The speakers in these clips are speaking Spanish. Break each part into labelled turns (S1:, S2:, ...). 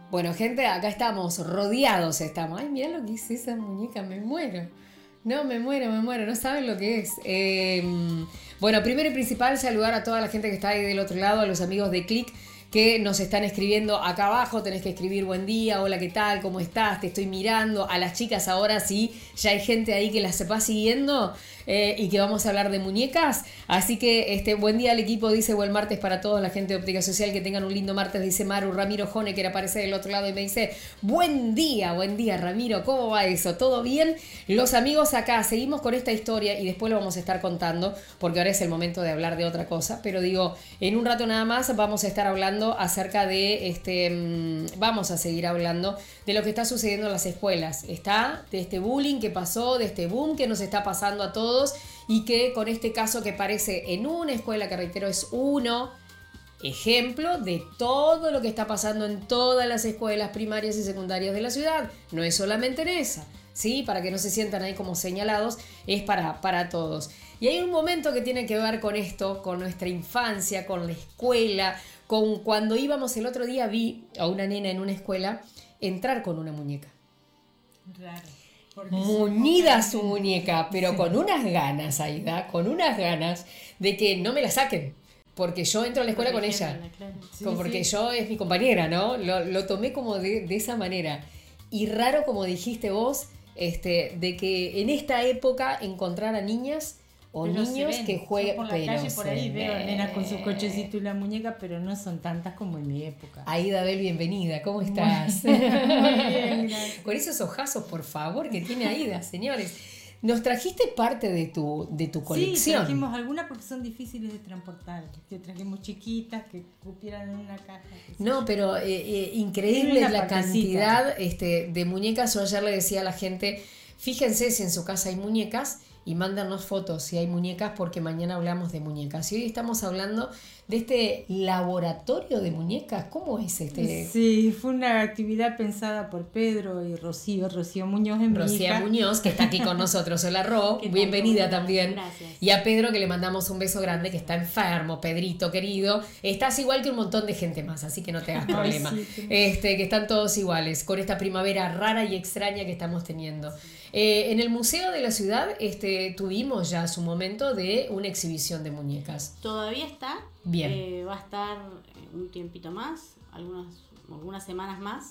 S1: Bueno, gente, acá estamos, rodeados estamos. Ay, mirá lo que es esa muñeca, me muero. No, me muero, no saben lo que es. Bueno, primero y principal, saludar a toda la gente que está ahí del otro lado, a los amigos de Click que nos están escribiendo acá abajo. Tenés que escribir buen día, hola, ¿qué tal? ¿Cómo estás? Te estoy mirando. A las chicas ahora sí, ya hay gente ahí que las va siguiendo y que vamos a hablar de muñecas. Así que buen día al equipo, dice, buen martes para todos, la gente de Óptica Social, que tengan un lindo martes, dice Maru. Ramiro Jone, que aparece del otro lado y me dice, buen día Ramiro, ¿cómo va eso? ¿Todo bien? Los amigos acá, seguimos con esta historia y después lo vamos a estar contando, porque ahora es el momento de hablar de otra cosa, pero digo, en un rato nada más vamos a estar hablando acerca de vamos a seguir hablando de lo que está sucediendo en las escuelas, de este bullying que pasó, de este boom que nos está pasando a todos y que con este caso que parece en una escuela, que reitero es uno ejemplo de todo lo que está pasando en todas las escuelas primarias y secundarias de la ciudad, no es solamente en esa, ¿sí? Para que no se sientan ahí como señalados, es para todos. Y hay un momento que tiene que ver con esto, con nuestra infancia, con la escuela, con cuando íbamos. El otro día vi a una nena en una escuela entrar con una muñeca.
S2: Raro.
S1: Muñida su muñeca, pero sí, con unas ganas, Aida, con unas ganas de que no me la saquen. Porque yo entro a la escuela con ella. Claro. Sí, porque sí, yo es mi compañera, ¿no? Lo tomé como de esa manera. Y raro, como dijiste vos, de que en esta época encontrar a niñas o pero niños que jueguen.
S2: Por la calle por ahí veo nenas con sus cochecitos y la muñeca, pero no son tantas como en mi época.
S1: Aida Bel, bienvenida, ¿cómo estás?
S2: Muy bien, gracias.
S1: Con esos ojazos, por favor, que tiene Aida, señores. Nos trajiste parte de tu colección.
S2: Sí, trajimos algunas porque son difíciles de transportar. Que trajimos chiquitas que cupieran en una caja.
S1: No, pero increíble la cantidad de muñecas. Yo ayer le decía a la gente, fíjense si en su casa hay muñecas y mándanos fotos si hay muñecas, porque mañana hablamos de muñecas. Y hoy estamos hablando de este laboratorio de muñecas. ¿Cómo es
S2: Sí, fue una actividad pensada por Pedro y Rocío Muñoz, en
S1: Rocío Muñoz, que está aquí con nosotros. Hola, Ro, bienvenida también.
S2: Gracias.
S1: Y a Pedro, que le mandamos un beso grande, que está enfermo. Pedrito, querido, estás igual que un montón de gente más, así que no te hagas problema.
S2: Sí.
S1: Que están todos iguales, con esta primavera rara y extraña que estamos teniendo. En el Museo de la Ciudad tuvimos ya su momento de una exhibición de muñecas.
S3: Todavía está.
S1: Bien.
S3: Va a estar un tiempito más, algunas semanas más.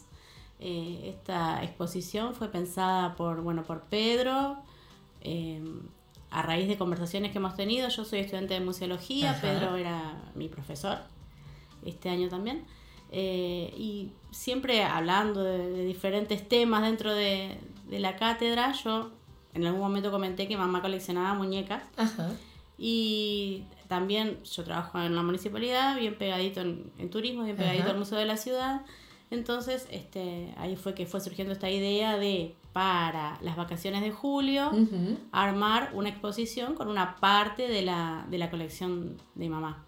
S3: Esta exposición fue pensada por Pedro, a raíz de conversaciones que hemos tenido. Yo soy estudiante de museología. Ajá. Pedro era mi profesor este año también. Y siempre hablando de diferentes temas dentro de la cátedra, yo en algún momento comenté que mamá coleccionaba muñecas.
S1: Ajá.
S3: Y también yo trabajo en la municipalidad, bien pegadito en turismo, bien pegadito Ajá. al Museo de la Ciudad. Entonces ahí fue que fue surgiendo esta idea de, para las vacaciones de julio, uh-huh, armar una exposición con una parte de la colección de mamá.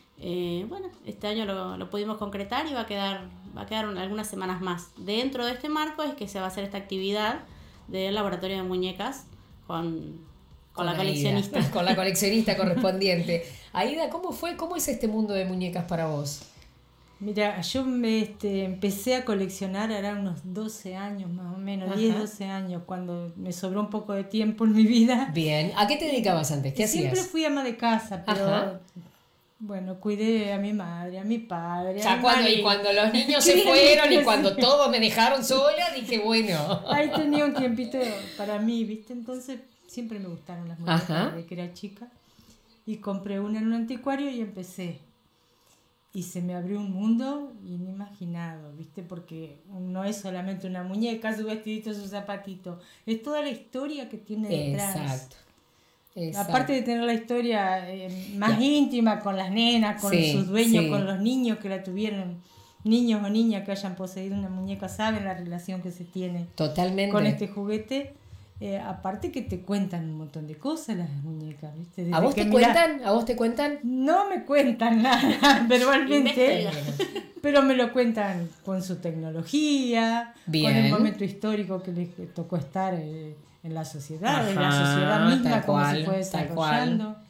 S3: Este año lo pudimos concretar y va a quedar algunas semanas más. Dentro de este marco es que se va a hacer esta actividad del laboratorio de muñecas con la coleccionista.
S1: Aida, con la coleccionista correspondiente. Aida, ¿cómo es este mundo de muñecas para vos?
S2: Mira, yo empecé a coleccionar hará unos 12 años más o menos, 10, 12 años, cuando me sobró un poco de tiempo en mi vida.
S1: Bien, ¿a qué te dedicabas antes? ¿Qué hacías?
S2: Siempre fui ama de casa, pero Ajá. Cuidé a mi madre, a mi padre.
S1: Ya cuando los niños se fueron y cuando todos me dejaron sola, dije, bueno.
S2: Ahí tenía un tiempito para mí, ¿viste? Entonces siempre me gustaron las muñecas desde que era chica. Y compré una en un anticuario y empecé. Y se me abrió un mundo inimaginado, ¿viste? Porque no es solamente una muñeca, su vestidito, su zapatito. Es toda la historia que tiene detrás.
S1: Exacto.
S2: Aparte de tener la historia más íntima con las nenas, con sus dueños, con los niños que la tuvieron, niños o niñas que hayan poseído una muñeca, saben la relación que se tiene
S1: totalmente
S2: con este juguete. Aparte que te cuentan un montón de cosas las muñecas, ¿viste? Desde
S1: ¿A vos te cuentan?
S2: No me cuentan nada verbalmente, pero me lo cuentan con su tecnología,
S1: Bien.
S2: Con el momento histórico que les tocó estar en la sociedad, en la sociedad misma, cómo se fue desarrollando.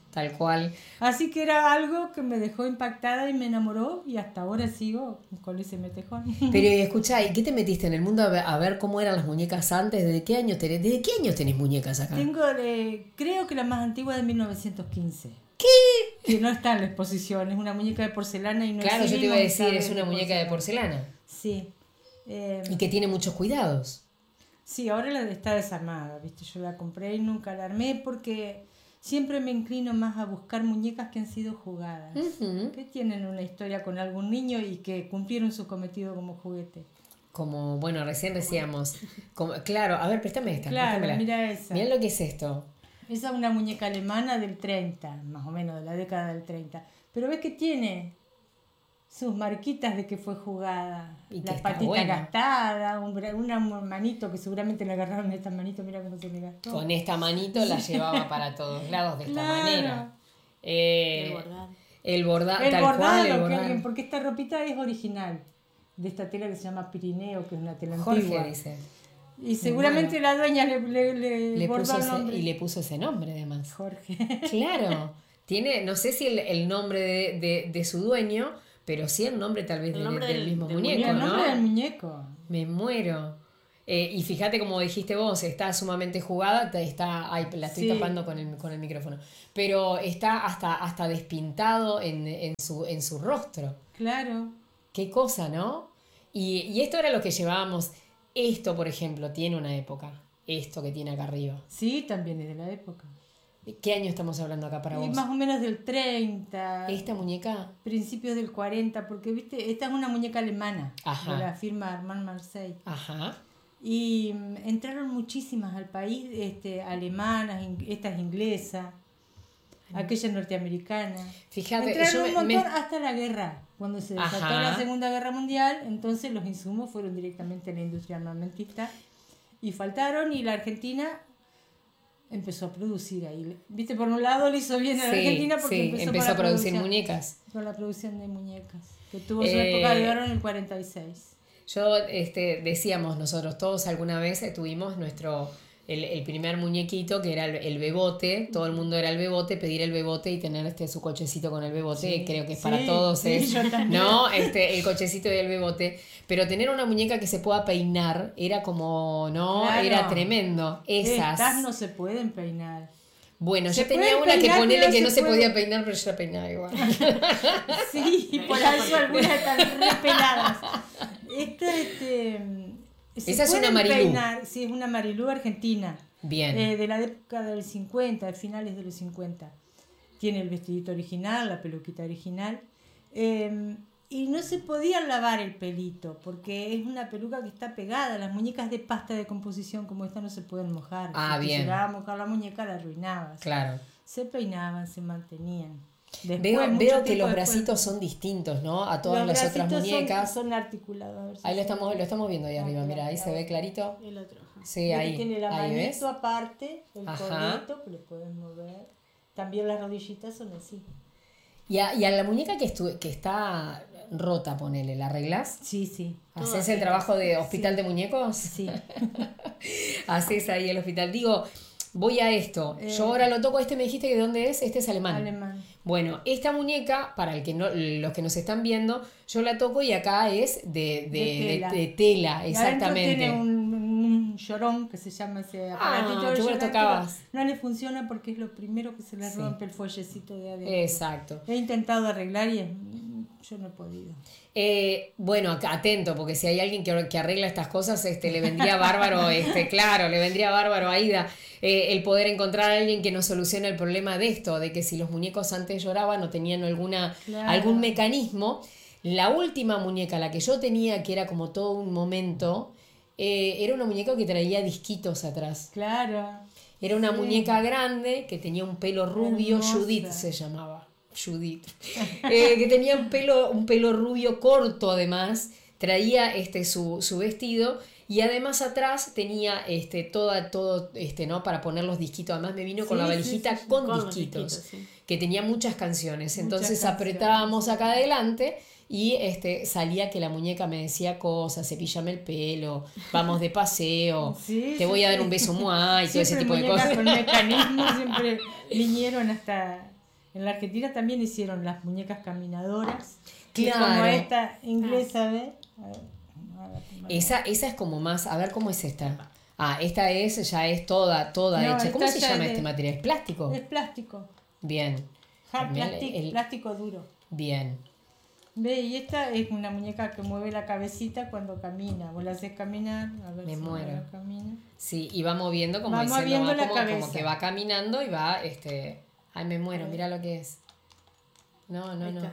S1: tal cual.
S2: Así que era algo que me dejó impactada y me enamoró y hasta ahora sigo con ese metejón.
S1: Pero escuchá, ¿y qué te metiste en el mundo a ver cómo eran las muñecas antes? ¿Desde qué años tenés muñecas acá?
S2: Tengo, creo que la más antigua es de 1915.
S1: ¿Qué?
S2: Que no está en la exposición, es una muñeca de porcelana y no
S1: Claro,
S2: es
S1: yo te iba a decir, es una muñeca de porcelana.
S2: Sí.
S1: Y que tiene muchos cuidados.
S2: Sí, ahora está desarmada, ¿viste? Yo la compré y nunca la armé porque siempre me inclino más a buscar muñecas que han sido jugadas, que tienen una historia con algún niño y que cumplieron su cometido como juguete.
S1: Como, bueno, recién decíamos, claro, a ver, préstame esta.
S2: Claro, mira esa.
S1: Mirá lo que es esto.
S2: Esa es una muñeca alemana del 30, más o menos, de la década del 30. Pero ves que tiene sus marquitas de que fue jugada.
S1: Y
S2: la patita gastada, una manito que seguramente le agarraron esta manito, mira cómo se le gastó.
S1: Con esta manito la llevaba para todos lados de esta manera. El bordado.
S2: Porque esta ropita es original, de esta tela que se llama Pirineo, que es una tela
S1: Jorge
S2: antigua.
S1: Dice.
S2: Y seguramente la dueña le bordó el nombre.
S1: Y le puso ese nombre además.
S2: Jorge.
S1: Claro. Tiene, no sé si el nombre de su dueño, pero sí el nombre tal vez del mismo muñeco,
S2: El
S1: ¿no?
S2: nombre del muñeco.
S1: Me muero. Y fíjate, como dijiste vos, está sumamente jugada, la estoy tapando con el micrófono, pero está hasta despintado en su rostro.
S2: Claro.
S1: Qué cosa, ¿no? Y esto era lo que llevábamos. Esto, por ejemplo, tiene una época. Esto que tiene acá arriba.
S2: Sí, también es de la época.
S1: ¿Qué año estamos hablando acá para vos?
S2: Más o menos del 30.
S1: ¿Esta muñeca?
S2: Principios del 40, porque, viste, esta es una muñeca alemana.
S1: Ajá.
S2: De la firma Armand Marseille.
S1: Ajá.
S2: Y entraron muchísimas al país, alemanas, estas inglesas, aquella norteamericana.
S1: Fíjate,
S2: entraron un montón hasta la guerra. Cuando se desató
S1: Ajá.
S2: la Segunda Guerra Mundial, entonces los insumos fueron directamente a la industria armamentista y faltaron, y la Argentina empezó a producir ahí. Viste, por un lado le hizo bien a la Argentina porque
S1: empezó a producir muñecas.
S2: Con la producción de muñecas, que tuvo su época de oro en el 46.
S1: Yo decíamos nosotros todos alguna vez tuvimos el primer muñequito que era el bebote, todo el mundo era el bebote, pedir el bebote y tener su cochecito con el bebote,
S2: sí,
S1: creo que para todos es, ¿no? El cochecito y el bebote, pero tener una muñeca que se pueda peinar era como, ¿no? Claro. Era tremendo.
S2: Estas no se pueden peinar.
S1: Bueno, yo tenía una que ponele que no se podía peinar, pero yo la peinaba igual.
S2: Sí, y por eso algunas están re peladas.
S1: Esa es una Marilú.
S2: Peinar. Sí, es una Marilú argentina.
S1: Bien.
S2: De la década del 50, de finales de los 50. Tiene el vestidito original, la peluquita original. Y no se podía lavar el pelito, porque es una peluca que está pegada. Las muñecas de pasta de composición como esta no se pueden mojar.
S1: Si
S2: bien. Si llegaba a mojar la muñeca, la arruinabas.
S1: Claro.
S2: Se peinaban, se mantenían.
S1: Veo que los bracitos son distintos, ¿no? A todas las otras muñecas.
S2: Son articulados.
S1: Ahí lo estamos viendo ahí arriba, mira, ahí se ve clarito.
S3: El otro.
S1: Sí, ahí.
S2: Tiene la manito
S1: ¿ves?
S2: aparte, el cordito que le puedes mover. También las rodillitas son así.
S1: Y a la muñeca que está rota, ponele, ¿la arreglás?
S2: Sí.
S1: ¿Haces el trabajo de hospital de muñecos?
S2: Sí.
S1: Haces ahí el hospital. Digo, voy a esto. Yo ahora lo toco. Me dijiste que de dónde es. Este es alemán.
S2: Alemán.
S1: Bueno, esta muñeca, para los que nos están viendo, yo la toco y acá es de tela, exactamente.
S2: Tiene un llorón que se llama ese aparatito.
S1: Tú lo tocabas.
S2: No le funciona porque es lo primero que se le rompe el fuellecito de adentro.
S1: Exacto.
S2: He intentado arreglar y yo no he podido.
S1: Bueno, atento, porque si hay alguien que arregla estas cosas, le vendría bárbaro, claro, le vendría bárbaro a Aida el poder encontrar a alguien que nos solucione el problema de esto, de que si los muñecos antes lloraban o tenían algún mecanismo. La última muñeca, la que yo tenía, que era como todo un momento, era una muñeca que traía disquitos atrás.
S2: Claro.
S1: Era una muñeca grande que tenía un pelo rubio, hermosa. Judith se llamaba. Judith, que tenía un pelo rubio corto, además traía su vestido y además atrás tenía todo ¿no? Para poner los disquitos. Además me vino con la valijita con disquitos, que tenía muchas canciones. Entonces apretábamos acá adelante y salía que la muñeca me decía cosas, cepíllame el pelo, vamos de paseo, te voy a dar un beso muay, todo ese tipo de cosas.
S2: Con mecanismos siempre vinieron hasta En la Argentina también hicieron las muñecas caminadoras.
S1: Claro.
S2: Como esta inglesa, ¿ves?
S1: Esa es como más, a ver cómo es esta. Esta ya es toda
S2: No,
S1: hecha. ¿Cómo
S2: esta
S1: se
S2: ya
S1: llama
S2: es
S1: este
S2: de-
S1: material? ¿Es plástico?
S2: Es plástico.
S1: Bien.
S2: Hard
S1: Bien,
S2: plastic, plástico duro.
S1: Bien.
S2: Ve, y esta es una muñeca que mueve la cabecita cuando camina. Vos la haces caminar, a ver
S1: Me
S2: si
S1: muero.
S2: ahora camina.
S1: Sí, y va moviendo como
S2: Va
S1: diciendo,
S2: moviendo
S1: va
S2: la
S1: como
S2: cabeza.
S1: que va caminando y va, ay, me muero, mira lo que es. No.
S3: Ahí está.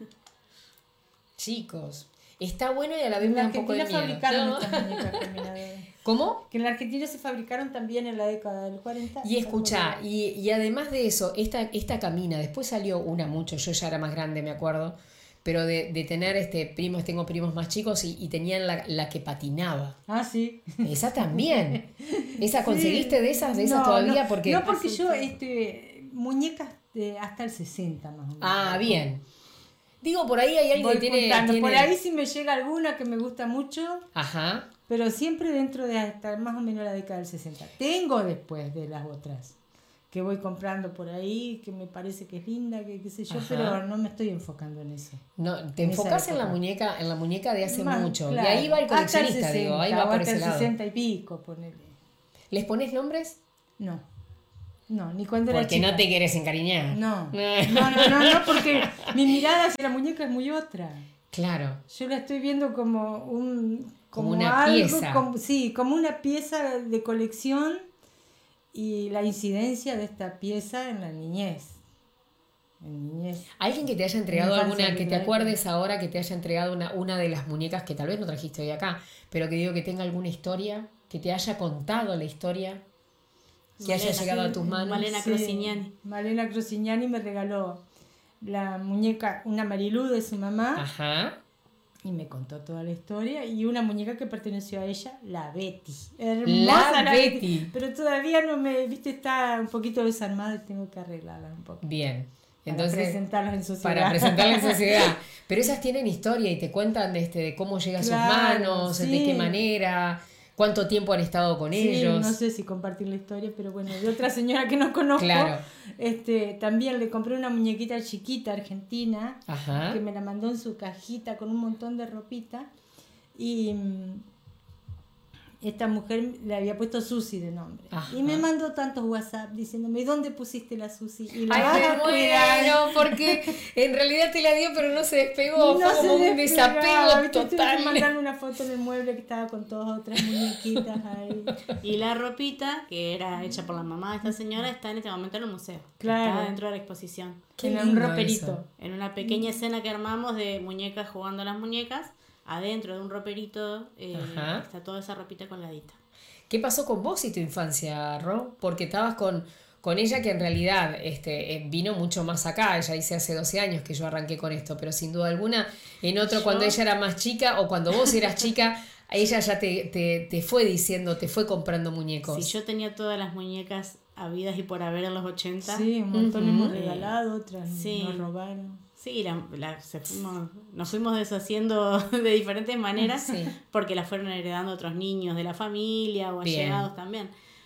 S1: Chicos, está bueno y a la vez
S2: En
S1: me
S2: la
S1: da un poco de
S2: Argentina
S1: miedo.
S2: fabricaron
S1: ¿No?
S2: estas muñecas caminadoras.
S1: ¿Cómo?
S2: Que en la Argentina se fabricaron también en la década del 40.
S1: Y escucha, y además de eso, esta camina, después salió una mucho, yo ya era más grande, me acuerdo, pero de tener primos, tengo primos más chicos y tenían la que patinaba.
S2: Ah, sí.
S1: Esa también. ¿Esa conseguiste
S2: Sí.
S1: de esas
S2: No,
S1: todavía?
S2: no,
S1: Porque...
S2: no, porque yo, muñecas de hasta el 60 más o menos.
S1: Bien. Digo, por ahí hay alguien
S2: Voy
S1: que tiene...
S2: juntando. Por ahí sí me llega alguna que me gusta mucho,
S1: Ajá.
S2: pero siempre dentro de hasta más o menos la década del 60. Tengo después de las otras que voy comprando por ahí, que me parece que es linda, que qué sé yo,
S1: Ajá.
S2: pero no me estoy enfocando en eso.
S1: No, te
S2: En esa
S1: enfocás en
S2: época.
S1: la muñeca de hace
S2: Más,
S1: mucho.
S2: claro.
S1: Y ahí va el
S2: Hasta el
S1: coleccionista,
S2: 60,
S1: digo, ahí va
S2: o
S1: por
S2: hasta
S1: ese
S2: el
S1: lado.
S2: 60 y pico, ponele.
S1: ¿Les pones nombres?
S2: No, ni cuando era
S1: Porque
S2: chica.
S1: no te querés encariñar.
S2: No, porque mi mirada hacia la muñeca es muy otra.
S1: Claro.
S2: Yo la estoy viendo como
S1: Como una pieza.
S2: Como una pieza de colección y la incidencia de esta pieza en la niñez.
S1: Alguien que te haya entregado
S2: Infancia,
S1: alguna, que te
S2: ¿verdad?
S1: acuerdes ahora, que te haya entregado una de las muñecas que tal vez no trajiste hoy acá, pero que digo que tenga alguna historia, que te haya contado la historia, que haya llegado a tus manos.
S3: Malena Crosignani.
S2: Malena Crosignani me regaló la muñeca, una Marilú de su mamá,
S1: Ajá.
S2: y me contó toda la historia, y una muñeca que perteneció a ella, la Betty.
S1: La Betty.
S2: Pero todavía no está un poquito desarmada y tengo que arreglarla un poco.
S1: Bien.
S2: Para
S1: Entonces,
S2: presentarlas en sociedad.
S1: para presentarla en sociedad. Pero esas tienen historia y te cuentan de cómo llega a sus
S2: Claro,
S1: manos, de
S2: sí.
S1: qué manera, cuánto tiempo han estado con
S2: Sí,
S1: ellos.
S2: no sé si compartir la historia, pero bueno, de otra señora que no conozco,
S1: Claro.
S2: También le compré una muñequita chiquita argentina,
S1: Ajá.
S2: que me la mandó en su cajita con un montón de ropita, y esta mujer le había puesto Susi de nombre.
S1: Ajá.
S2: Y me mandó tantos WhatsApp diciéndome, ¿y dónde pusiste la Susi? Y la vas
S1: Ay,
S2: a
S1: me
S2: cuidar.
S1: muero, porque en realidad te la dio, pero no se despegó.
S2: No
S1: Fue como
S2: se
S1: un
S2: despegaba,
S1: desapego
S2: ¿viste? Tuve que
S1: total.
S2: mandarle una foto en el mueble que estaba con todas otras muñequitas ahí.
S3: Y la ropita, que era hecha por la mamá de esta señora, está en este momento en el museo.
S2: Claro.
S3: Está dentro de la exposición.
S1: Qué
S2: En un
S1: lindo
S2: roperito.
S1: eso.
S3: En una pequeña escena que armamos de muñecas jugando a las muñecas, adentro de un roperito
S1: Ajá.
S3: está toda esa ropita colgadita.
S1: ¿Qué pasó con vos y tu infancia, Ro? Porque estabas con ella que en realidad vino mucho más acá. Ella dice hace 12 años que yo arranqué con esto, pero sin duda alguna, en otro
S3: Yo-
S1: cuando ella era más chica o cuando vos eras chica, ella ya te fue diciendo, te fue comprando muñecos.
S3: Si yo tenía todas las muñecas habidas y por haber en los 80,
S2: Sí, un montón
S1: Ujú.
S2: hemos regalado, otras
S3: Sí.
S2: nos robaron.
S3: sí, nos fuimos deshaciendo de diferentes maneras
S1: Sí.
S3: porque las fueron heredando otros niños de la familia o
S1: Bien.
S3: allegados también.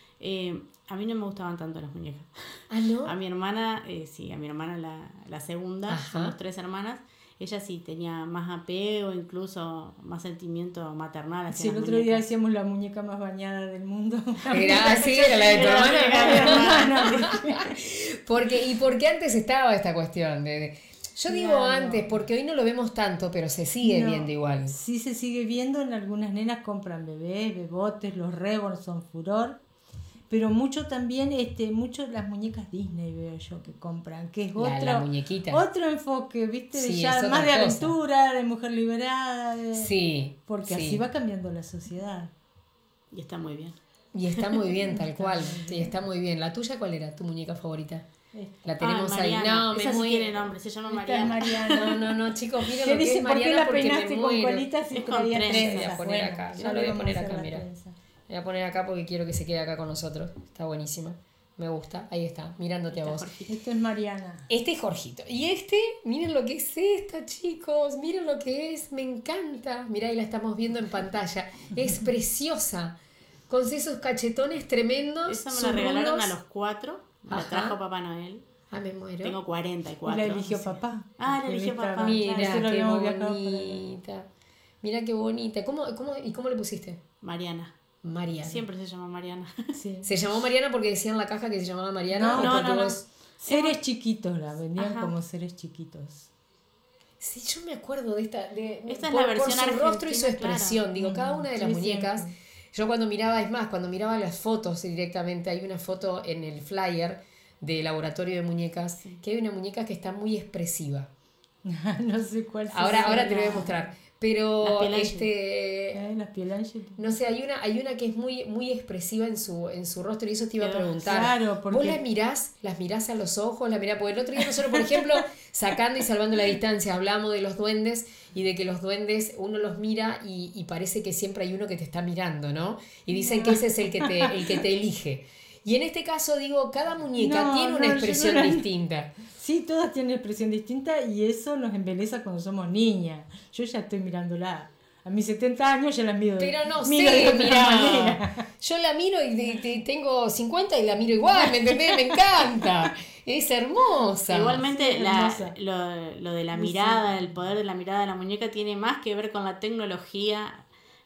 S3: A mí no me gustaban tanto las muñecas.
S1: ¿Ah, no?
S3: A mi hermana, a mi hermana la segunda,
S1: Ajá.
S3: somos 3 hermanas, ella sí tenía más apego, incluso más sentimiento maternal hacia
S2: Sí, el
S3: las
S2: otro día
S3: muñecas.
S2: decíamos la muñeca más bañada del mundo.
S1: Era así, era la de tu
S3: Era la muñeca de mi
S1: hermana.
S3: hermana.
S1: Porque antes estaba esta cuestión yo digo
S2: Claro.
S1: antes, porque hoy no lo vemos tanto, pero se sigue
S2: No,
S1: viendo igual.
S2: Sí se sigue viendo, en algunas nenas compran bebés, bebotes, los Reborn son furor, pero mucho también, mucho las muñecas Disney veo yo que compran, que es
S1: La muñequita.
S2: otro enfoque, ¿viste?
S1: Sí,
S2: Ya
S1: es
S2: más
S1: otra
S2: de
S1: cosa.
S2: aventura, de mujer liberada,
S1: Sí.
S2: porque
S1: sí.
S2: así va cambiando la sociedad.
S3: Y está muy bien.
S1: Y está muy bien, tal cual. Sí, está muy bien. ¿La tuya cuál era tu muñeca favorita? La tenemos ahí.
S3: Mariana.
S1: No, me
S3: Esa sí
S1: muero.
S3: tiene nombre, se llama
S2: Esta es
S3: Mariana.
S2: Mariana.
S1: No, chicos, miren
S2: ¿Qué
S1: lo que
S2: dice?
S1: es
S2: ¿Por qué
S1: Mariana
S2: la
S1: porque
S2: peinaste
S1: me
S2: con
S1: muero.
S2: colitas y
S3: Es con
S2: traía
S3: trenzas.
S1: Voy a poner acá.
S2: ya
S1: Yo lo
S2: le
S1: voy a
S2: vamos
S1: poner
S2: hacer
S1: acá,
S2: la
S1: mira.
S2: trenza.
S1: Voy a poner acá porque quiero que se quede acá con nosotros. Está buenísima. Me gusta. Ahí está, mirándote a vos.
S2: Esto es Mariana.
S1: Este es Jorgito. Y miren lo que es esta, chicos. Miren lo que es. Me encanta. Mirá, ahí la estamos viendo en pantalla. Es preciosa. Con esos cachetones tremendos.
S3: Esa me
S1: sus
S3: la regalaron
S1: rulos.
S3: a los 4, me la
S1: Ajá.
S3: trajo Papá Noel.
S1: Ah, me muero.
S3: Tengo 44.
S2: Y la eligió papá.
S3: Ah, la eligió papá.
S1: Mira,
S2: Nosotros
S1: qué
S2: habíamos viajado
S1: bonita. Mira qué bonita. ¿Y cómo le pusiste?
S3: Mariana.
S1: Mariana.
S3: Siempre se llama Mariana.
S2: Sí.
S1: ¿Se llamó Mariana porque decía en la caja que se llamaba Mariana?
S2: No,
S1: ¿O porque
S3: no.
S1: vos-
S2: Seres chiquitos, la vendían
S3: Ajá.
S2: como seres chiquitos.
S1: Sí, yo me acuerdo de esta.
S3: Esta es
S1: por,
S3: la versión
S1: por su rostro y su
S3: argentina,
S1: expresión.
S3: claro.
S1: Digo, cada una de las
S2: Sí,
S1: muñecas.
S2: siempre.
S1: Yo cuando miraba las fotos directamente, hay una foto en el flyer de Laboratorio de Muñecas, que hay una muñeca que está muy expresiva.
S2: No sé cuál
S1: Ahora te lo voy a mostrar. Pero
S3: Las Piel
S2: las Piel Angel.
S1: no sé, hay una que es muy expresiva en su rostro y eso te iba a preguntar.
S2: Claro, porque-
S1: ¿Vos las mirás a los ojos? Porque el otro día nosotros, por ejemplo, sacando y salvando la distancia, hablamos de los duendes y de que los duendes uno los mira y parece que siempre hay uno que te está mirando, ¿no? Y dicen que ese es el que te elige. Y en este caso, digo, cada muñeca
S2: No,
S1: tiene una
S2: no,
S1: expresión
S2: yo no-
S1: distinta.
S2: Sí, todas tienen expresión distinta y eso nos embeleza cuando somos niñas. Yo ya estoy mirándola. A mis 70 años ya la miro de,
S1: Pero no
S2: miro
S1: sé,
S2: de otra
S1: mirá.
S2: manera.
S1: Yo la miro y tengo 50 y la miro igual, ¿me entendés? Me encanta. Es hermosa.
S3: Igualmente,
S2: Sí, hermosa.
S3: lo de la mirada, el poder de la mirada de la muñeca tiene más que ver con la tecnología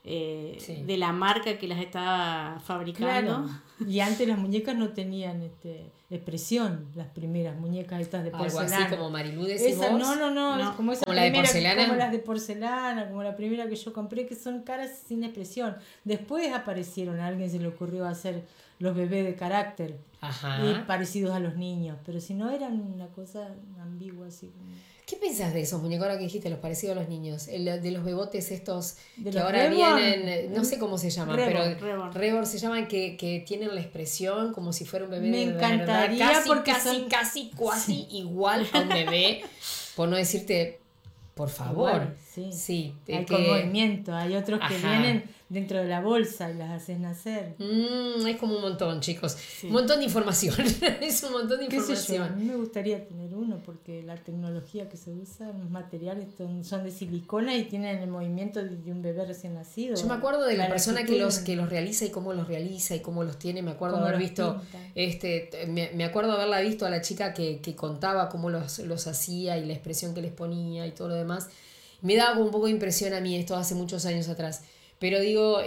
S1: Sí.
S3: de la marca que las estaba fabricando.
S2: Claro. Y antes las muñecas no tenían expresión, las primeras muñecas estas de
S1: Algo
S2: porcelana.
S1: así como Marilú decís
S2: Esa,
S1: vos.
S2: no, como esa
S1: ¿Como la de
S2: primera,
S1: porcelana?
S2: como las de porcelana, como la primera que yo compré, que son caras sin expresión. Después aparecieron, a alguien se le ocurrió hacer los bebés de carácter
S1: Ajá.
S2: parecidos a los niños, pero si no eran una cosa ambigua así como...
S1: ¿Qué pensás de esos muñecos ahora que dijiste, los parecidos a los niños? De los bebotes estos
S2: De
S1: que
S2: los
S1: ahora
S2: Reborn.
S1: vienen, no sé cómo se llaman,
S2: Reborn.
S1: pero Reborn se llaman que tienen la expresión como si fuera un bebé
S2: Me
S1: de verdad.
S2: encantaría
S1: Casi,
S2: porque
S1: casi igual a un bebé, por no decirte, por favor.
S2: Igual, sí. Hay con movimiento, hay otros que
S1: Ajá.
S2: vienen dentro de la bolsa y las haces nacer.
S1: Es como un montón, chicos. Un montón de información. Es un montón de
S2: ¿Qué sé yo? A
S1: información.
S2: mí me gustaría tener uno porque la tecnología que se usa, los materiales son de silicona y tienen el movimiento de un bebé recién nacido.
S1: Yo me acuerdo de la persona que los
S2: actitud.
S1: realiza y cómo los realiza y cómo los tiene. Me acuerdo
S2: Cómo
S1: haber
S2: los
S1: visto,
S2: pinta.
S1: me acuerdo haberla visto a la chica que contaba cómo los hacía y la expresión que les ponía y todo lo demás. Me daba como un poco de impresión a mí esto hace muchos años atrás. Pero digo,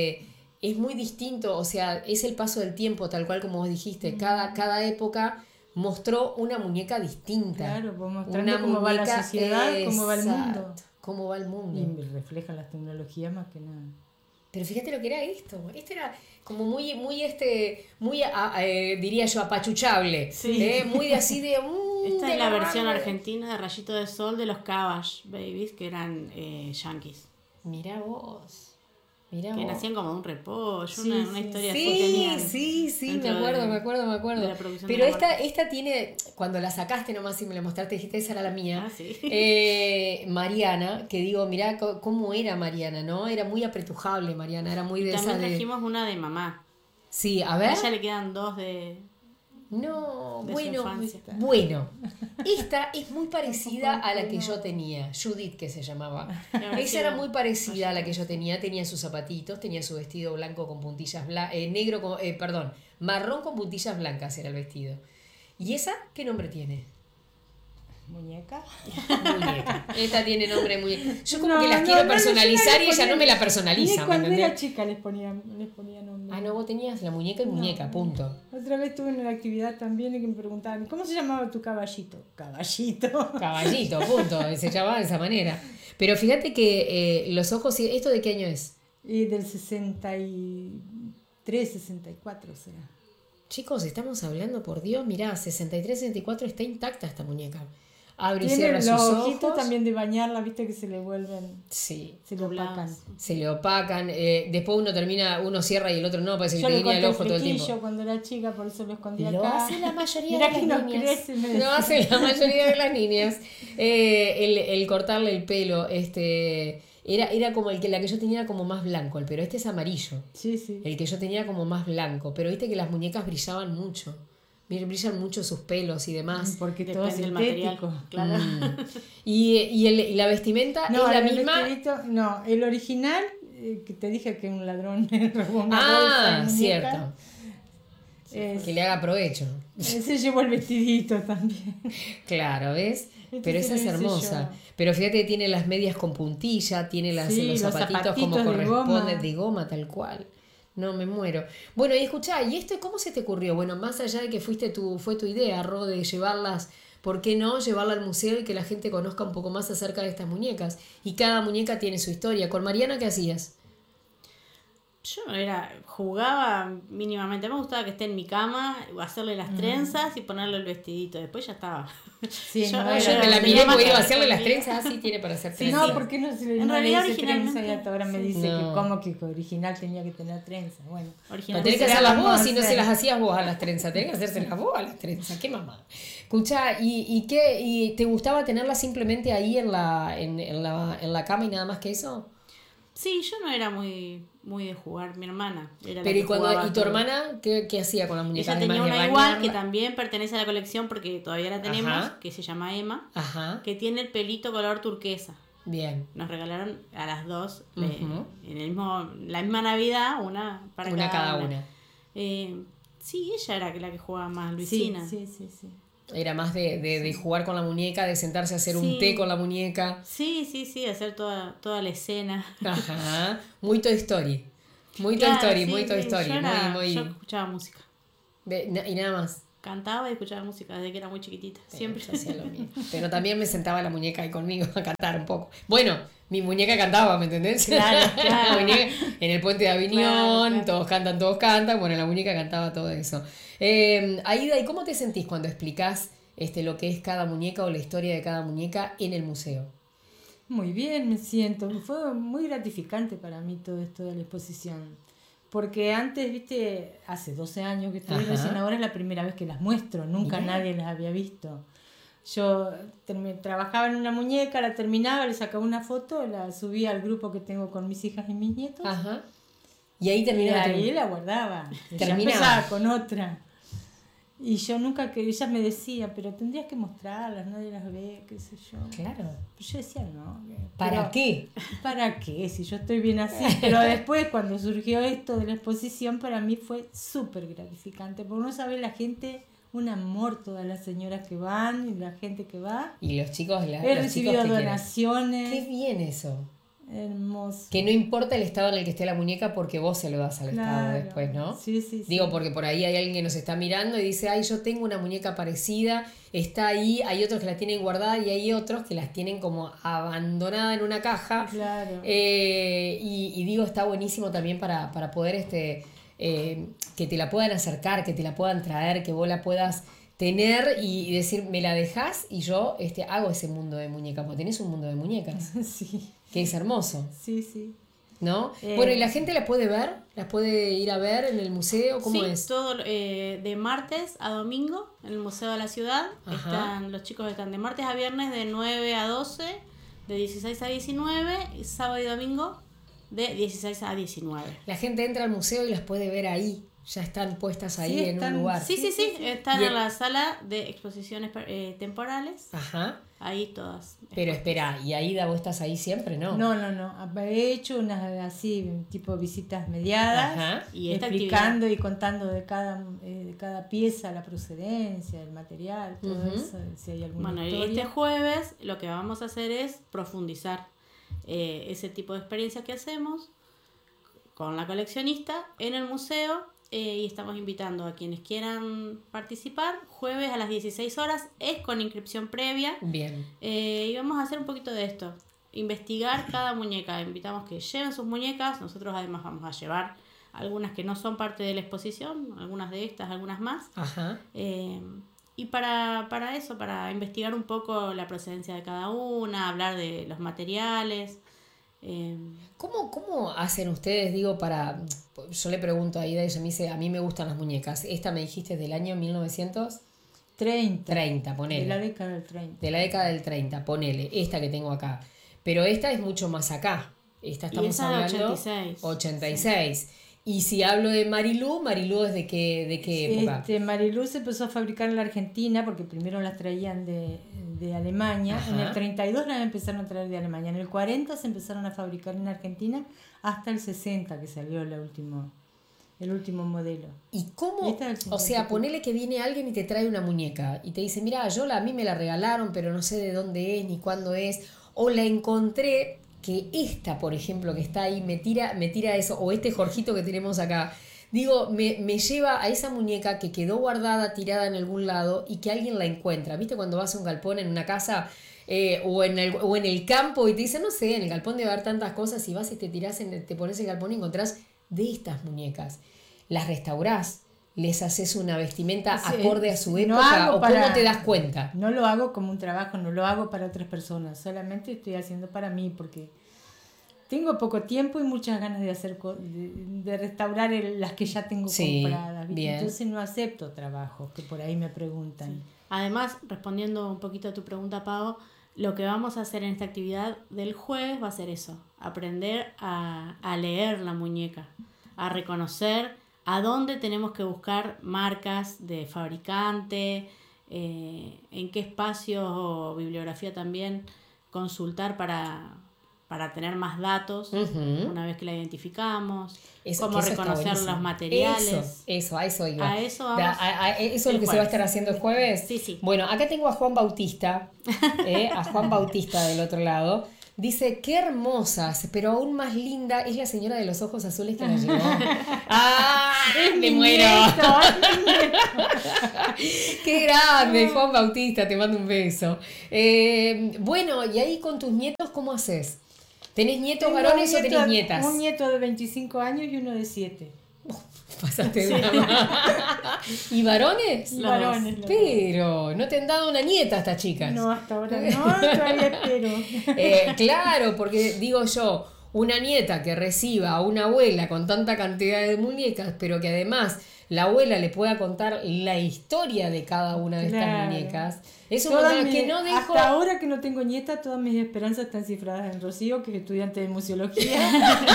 S1: es muy distinto, o sea, es el paso del tiempo, tal cual como vos dijiste. Cada época mostró una muñeca distinta.
S2: Claro, pues mostrando cómo va la sociedad, cómo va el mundo.
S1: Exacto, cómo va el mundo.
S2: Y me reflejan las tecnologías más que nada.
S1: Pero fíjate lo que era esto. Esto era como muy diría yo, apachuchable.
S3: Sí.
S1: Muy de así de...
S3: Esta
S1: de
S3: es la
S1: agarrar-
S3: versión argentina de Rayito de Sol de los Cabbage Babies, que eran yankees.
S1: Mirá vos. Mirá
S3: Que
S1: vos.
S3: nacían como de un repollo,
S2: Sí,
S3: una
S2: sí.
S3: historia así
S1: Sí,
S3: tenían
S1: sí, me
S3: dentro
S1: acuerdo,
S3: de-
S1: me acuerdo.
S3: de la producción de
S1: Pero
S3: la marca.
S1: esta tiene, cuando la sacaste nomás y me la mostraste, dijiste, esa era la mía.
S3: Ah, sí.
S1: Mariana, que digo, mirá cómo era Mariana, ¿no? Era muy apretujable Mariana, era muy de esa
S3: También
S1: de...
S3: trajimos una de mamá.
S1: Sí, a
S3: A
S1: ver.
S3: ella le quedan dos de...
S1: No,
S3: de su infancia.
S1: bueno. Esta es muy parecida a la que yo tenía, Judith que se llamaba. Esa era muy parecida a la que yo tenía sus zapatitos, tenía su vestido blanco con puntillas marrón con puntillas blancas era el vestido. ¿Y esa qué nombre tiene?
S2: ¿Muñeca?
S1: Muñeca. Esta tiene nombre de muñeca. Yo como
S2: No,
S1: que las
S2: no,
S1: quiero
S2: no,
S1: personalizar
S2: yo
S1: y ella no me la personaliza,
S2: Ni
S1: ¿me
S2: cuando
S1: entendés?
S2: era chica les ponía nombre.
S1: Ah, no, vos tenías la muñeca y muñeca, punto.
S2: Otra vez estuve en una actividad también y que me preguntaban, ¿cómo se llamaba tu caballito? Caballito.
S1: Caballito, punto. Se llamaba de esa manera. Pero fíjate que los ojos, ¿esto de qué año es?
S2: Y del 63, 64 será.
S1: Chicos, estamos hablando, por Dios, mirá, 63, 64 está intacta esta muñeca. Abre y
S2: Tiene
S1: cierra
S2: los
S1: sus
S2: ojitos
S1: ojos.
S2: también de bañarla, viste que se le vuelven,
S1: Sí,
S2: se le opacan.
S1: se le opacan. Después uno cierra y el otro no, parece que
S2: Yo
S1: te
S2: le
S1: guiña el
S2: corté
S1: ojo todo el tiempo.
S2: flequillo cuando era chica, por eso lo escondía
S1: Lo
S2: acá.
S1: hace la mayoría
S2: Mirá
S1: de
S2: que
S1: las
S2: no
S1: niñas.
S2: crece, me
S1: Lo
S2: decía.
S1: hace la mayoría de las niñas. El cortarle el pelo, era como la que yo tenía como más blanco, el pelo. Este es amarillo.
S2: Sí, sí.
S1: El que yo tenía como más blanco. Pero viste que las muñecas brillaban mucho. Brillan mucho sus pelos y demás.
S2: Porque todo
S3: Depende del material.
S2: sintético.
S3: Claro.
S1: Y la vestimenta
S2: No,
S1: es la
S2: el
S1: misma.
S2: vestidito- no, el original, que te dije que un ladrón robó una bolsa de
S1: Ah,
S2: muñeca.
S1: cierto. Que le haga provecho.
S2: Se llevó el vestidito también.
S1: Claro, ¿ves?
S2: Entonces
S1: Pero esa es
S2: lo hice
S1: hermosa.
S2: yo.
S1: Pero fíjate que tiene las medias con puntilla, tiene los
S2: los
S1: zapatitos como
S2: zapatitos de
S1: corresponde,
S2: goma.
S1: de goma tal cual. No, me muero. Bueno, y escuchá, ¿y esto cómo se te ocurrió? Bueno, más allá de que fue tu idea, Ro, de llevarlas, ¿por qué no llevarla al museo y que la gente conozca un poco más acerca de estas muñecas? Y cada muñeca tiene su historia. ¿Con Mariana qué hacías?
S3: Yo jugaba mínimamente, me gustaba que esté en mi cama, hacerle las trenzas y ponerle el vestidito, después ya estaba.
S2: Sí,
S3: Yo-
S2: no,
S1: Yo
S2: era-
S1: me la miré
S3: tenía más
S1: porque iba a
S3: que
S1: hacerle las
S3: conmigo.
S1: trenzas, así tiene para hacer
S2: Sí,
S1: trenzas.
S2: no, ¿por qué no se le
S3: En
S2: no le
S3: realidad,
S2: dice trenza? Y
S3: originalmente,
S2: hasta ahora me
S3: sí.
S2: dice
S1: No.
S2: que como que original tenía que tener trenza. Bueno,
S1: No
S3: Originalmente
S1: tenés que
S2: se
S1: hacerlas
S2: las vamos
S1: vos
S2: a
S1: si no
S2: hacer.
S1: se las hacías vos a las trenzas. Tenés que hacérselas vos a las trenzas. Qué mamá. Escuchá, ¿y qué? ¿Y te gustaba tenerlas simplemente ahí en la cama y nada más que eso?
S3: Sí, yo no era muy de jugar, mi hermana era la
S1: Pero
S3: que
S1: ¿y
S3: jugaba
S1: tu
S3: todo.
S1: hermana qué hacía con la muñeca?
S3: Ella
S1: Además
S3: tenía
S1: de
S3: una igual que
S1: bañarla?
S3: también pertenece a la colección porque todavía la tenemos,
S1: Ajá.
S3: que se llama Emma,
S1: Ajá,
S3: que tiene el pelito color turquesa.
S1: bien.
S3: Nos regalaron a las dos
S1: Ujú.
S3: en la misma Navidad, una para
S1: Una cada una.
S3: Sí, ella era la que jugaba más,
S2: sí,
S3: Luisina.
S2: sí.
S1: Era más de jugar con la muñeca, de sentarse a hacer un
S3: Sí.
S1: té con la muñeca.
S3: Sí, hacer toda la escena.
S1: Ajá. Muy Toy Story. Muy Toy
S3: Claro,
S1: Story,
S3: sí,
S1: muy Toy
S3: sí,
S1: Story.
S3: Yo
S1: Muy...
S3: escuchaba música.
S1: Y nada más.
S3: Cantaba y escuchaba música desde que era muy chiquitita. Siempre.
S1: Yo hacía lo mismo. Pero también me sentaba la muñeca ahí conmigo a cantar un poco. Bueno, mi muñeca cantaba, ¿me entendés?
S3: Claro, claro.
S1: La muñeca en el puente de Aviñón,
S3: Claro.
S1: todos cantan. Bueno, la muñeca cantaba todo eso. Aida, ¿y cómo te sentís cuando explicás lo que es cada muñeca o la historia de cada muñeca en el museo?
S2: Muy bien, me siento. Fue muy gratificante para mí todo esto de la exposición. Porque antes, viste, hace 12 años que estoy,
S1: Ajá.
S2: recién ahora es la primera vez que las muestro. Nunca
S1: Mirá.
S2: nadie las había visto. Yo trabajaba en una muñeca, la terminaba, le sacaba una foto, la subía al grupo que tengo con mis hijas y mis nietos.
S1: Ajá. Y ahí
S2: Y
S1: terminaba.
S2: ahí la guardaba. Y ya
S1: Terminaba.
S2: empezaba con otra. Y yo nunca que ella me decía, pero tendrías que mostrarlas, nadie las ve, qué sé yo.
S1: Claro.
S2: Yo decía, no.
S1: ¿Para qué?
S2: ¿Para qué? Si yo estoy bien así. Pero después, cuando surgió esto de la exposición, para mí fue súper gratificante. Porque no sabe la gente, un amor, todas las señoras que van y la gente que va.
S1: Y los chicos,
S2: He
S1: los chicos
S2: recibido
S1: que quieren.
S2: donaciones.
S1: Qué bien eso.
S2: Hermoso.
S1: Que no importa el estado en el que esté la muñeca porque vos se lo das al estado
S2: Claro.
S1: después, ¿no?
S2: Sí, sí, sí.
S1: Digo, porque por ahí hay alguien que nos está mirando y dice, ay, yo tengo una muñeca parecida, está ahí, hay otros que la tienen guardada y hay otros que las tienen como abandonada en una caja.
S2: Claro.
S1: Y digo, está buenísimo también para poder que te la puedan acercar, que te la puedan traer, que vos la puedas tener y decir, me la dejás y yo hago ese mundo de muñecas, porque tenés un mundo de muñecas,
S2: Sí,
S1: que es hermoso.
S2: sí, sí.
S1: ¿No? Bueno, ¿y la gente la puede ver? ¿Las puede ir a ver en el museo? ¿Cómo
S3: Sí,
S1: es?
S3: todo de martes a domingo en el Museo de la Ciudad.
S1: Ajá.
S3: Los chicos están de martes a viernes de 9 a 12, de 16 a 19, y sábado y domingo de 16 a 19.
S1: La gente entra al museo y las puede ver ahí. Ya están puestas ahí
S2: Sí,
S1: en
S2: están-
S1: un lugar.
S3: Sí, están
S1: Y
S3: en la sala de exposiciones temporales.
S1: Ajá.
S3: Ahí todas.
S1: Pero espera, ¿y Aida vos estás ahí siempre, no?
S2: No. He hecho unas así, tipo visitas mediadas,
S1: Ajá.
S3: Y esta
S2: explicando y contando de cada pieza, la procedencia, el material, todo
S1: Ujú.
S2: eso, si hay alguna
S3: Bueno, y
S2: historia.
S3: este jueves lo que vamos a hacer es profundizar ese tipo de experiencias que hacemos con la coleccionista en el museo y estamos invitando a quienes quieran participar. Jueves a las 16 horas es con inscripción previa
S1: Bien.
S3: y vamos a hacer un poquito de esto, investigar cada muñeca. Invitamos que lleven sus muñecas, nosotros además vamos a llevar algunas que no son parte de la exposición, algunas de estas, algunas más.
S1: Ajá.
S3: Y para eso, para investigar un poco la procedencia de cada una, hablar de los materiales.
S1: ¿Cómo hacen ustedes, digo, para... Yo le pregunto a Aida y ella me dice, a mí me gustan las muñecas. Esta me dijiste es del año 1930,
S2: 30,
S1: ponele.
S2: de la década del 30.
S1: De la década del 30, ponele, esta que tengo acá. Pero esta es mucho más acá. Esta estamos
S3: esa de
S1: hablando
S3: 86.
S1: 86. Y si hablo de Marilú ¿es de qué época?
S2: Marilú se empezó a fabricar en la Argentina porque primero las traían de Alemania.
S1: Ajá.
S2: En el 32 las empezaron a traer de Alemania. En el 40 se empezaron a fabricar en Argentina hasta el 60 que salió la última el último modelo.
S1: ¿Y cómo? O sea, ponele que viene alguien y te trae una muñeca y te dice, mira, a mí me la regalaron, pero no sé de dónde es ni cuándo es, o la encontré, que esta, por ejemplo, que está ahí, me tira eso, o este Jorgito que tenemos acá. Digo, me lleva a esa muñeca que quedó guardada, tirada en algún lado y que alguien la encuentra. ¿Viste cuando vas a un galpón en una casa o en el campo y te dicen, no sé, en el galpón debe haber tantas cosas y vas y te pones el galpón y encontrás de estas muñecas? Las restaurás, les haces una vestimenta acorde a su época, o ¿cómo te das cuenta?
S2: No lo hago como un trabajo, no lo hago para otras personas, solamente estoy haciendo para mí porque tengo poco tiempo y muchas ganas de hacer de restaurar las que ya tengo compradas. Bien. Entonces no acepto trabajos que por ahí me preguntan.
S3: Sí. Además, respondiendo un poquito a tu pregunta, Pau, lo que vamos a hacer en esta actividad del jueves va a ser eso, aprender a leer la muñeca, a reconocer a dónde tenemos que buscar marcas de fabricante, en qué espacios o bibliografía también consultar para tener más datos una vez que la identificamos, cómo reconocer los materiales.
S1: Eso, a eso iba.
S3: A eso vamos.
S1: ¿Eso es lo que se va a estar haciendo el jueves?
S3: Sí.
S1: Bueno, acá tengo a Juan Bautista, a Juan Bautista del otro lado. Dice, qué hermosas, pero aún más linda es la señora de los ojos azules que la llevó. ¡Ah! ¡Me muero! ¡Qué grande, Juan Bautista! Te mando un beso. Bueno, y ahí con tus nietos, ¿cómo haces? ¿Tenés nietos varones o tenés nietas?
S2: Un nieto de 25 años y uno de 7.
S1: Pasaste de ¿Y varones?
S2: Y varones.
S1: Pero, ¿no te han dado una nieta estas chicas?
S2: No, hasta ahora no, todavía espero.
S1: Claro, porque digo yo, una nieta que reciba a una abuela con tanta cantidad de muñecas, pero que además la abuela le pueda contar la historia de cada una de estas muñecas. Eso que no dejo...
S2: Hasta ahora que no tengo nieta, todas mis esperanzas están cifradas en Rocío, que es estudiante de museología.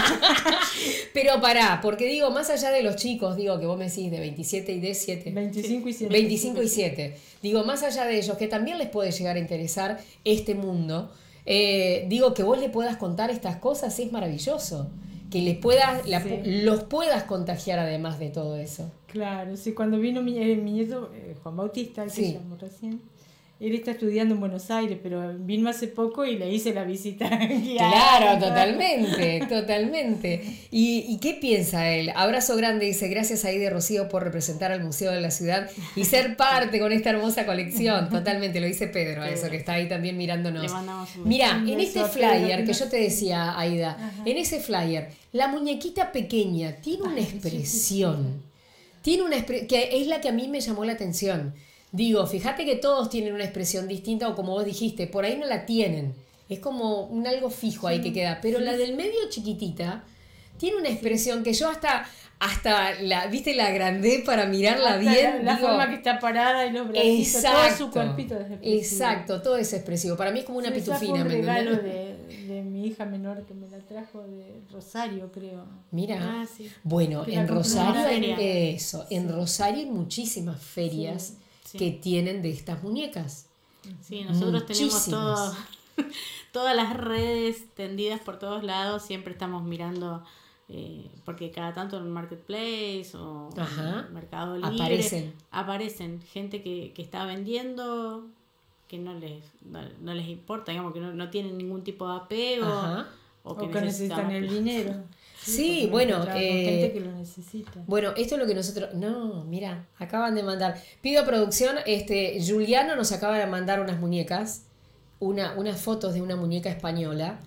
S1: Pero pará, porque digo, más allá de los chicos, digo que vos me decís de 27 y de 7.
S2: 25 y 7.
S1: 25 y 7. Digo, más allá de ellos, que también les puede llegar a interesar este mundo, digo, que vos le puedas contar estas cosas es maravilloso. Que los puedas contagiar además de todo eso.
S2: Claro, sí, cuando vino mi nieto, Juan Bautista, el que llamó recién, él está estudiando en Buenos Aires, pero vino hace poco y le hice la visita guiada.
S1: Claro, totalmente. ¿Y qué piensa él? Abrazo grande, dice, gracias a Aide Rocío por representar al Museo de la Ciudad y ser parte con esta hermosa colección. Totalmente, lo dice Pedro, a eso que está ahí también mirándonos. Mira, en este flyer que yo te decía, Aida, en ese flyer, la muñequita pequeña tiene una expresión. Que es la que a mí me llamó la atención. Digo, fíjate que todos tienen una expresión distinta o como vos dijiste, por ahí no la tienen. Es como un algo fijo ahí que queda. Pero la del medio chiquitita tiene una expresión que yo hasta la agrandé para mirarla hasta bien.
S2: La forma que está parada y los bracitos, todo su cuerpito es expresivo.
S1: Exacto, todo es expresivo. Para mí es como una pitufina.
S2: Fue un regalo de mi hija menor que me la trajo de Rosario, creo.
S1: Mira, bueno, en Rosario en Rosario hay muchísimas ferias que tienen de estas muñecas.
S3: Sí, nosotros tenemos todas las redes tendidas por todos lados, siempre estamos mirando, porque cada tanto en el Marketplace o en Mercado Libre aparecen gente que está vendiendo, que no les importa, digamos que no tienen ningún tipo de apego,
S2: o que necesitan el dinero.
S1: Sí, bueno,
S2: gente que lo necesita.
S1: Bueno, esto es lo que nosotros... No, mira, acaban de mandar. Pido a producción, Juliano nos acaba de mandar unas muñecas, unas fotos de una muñeca española.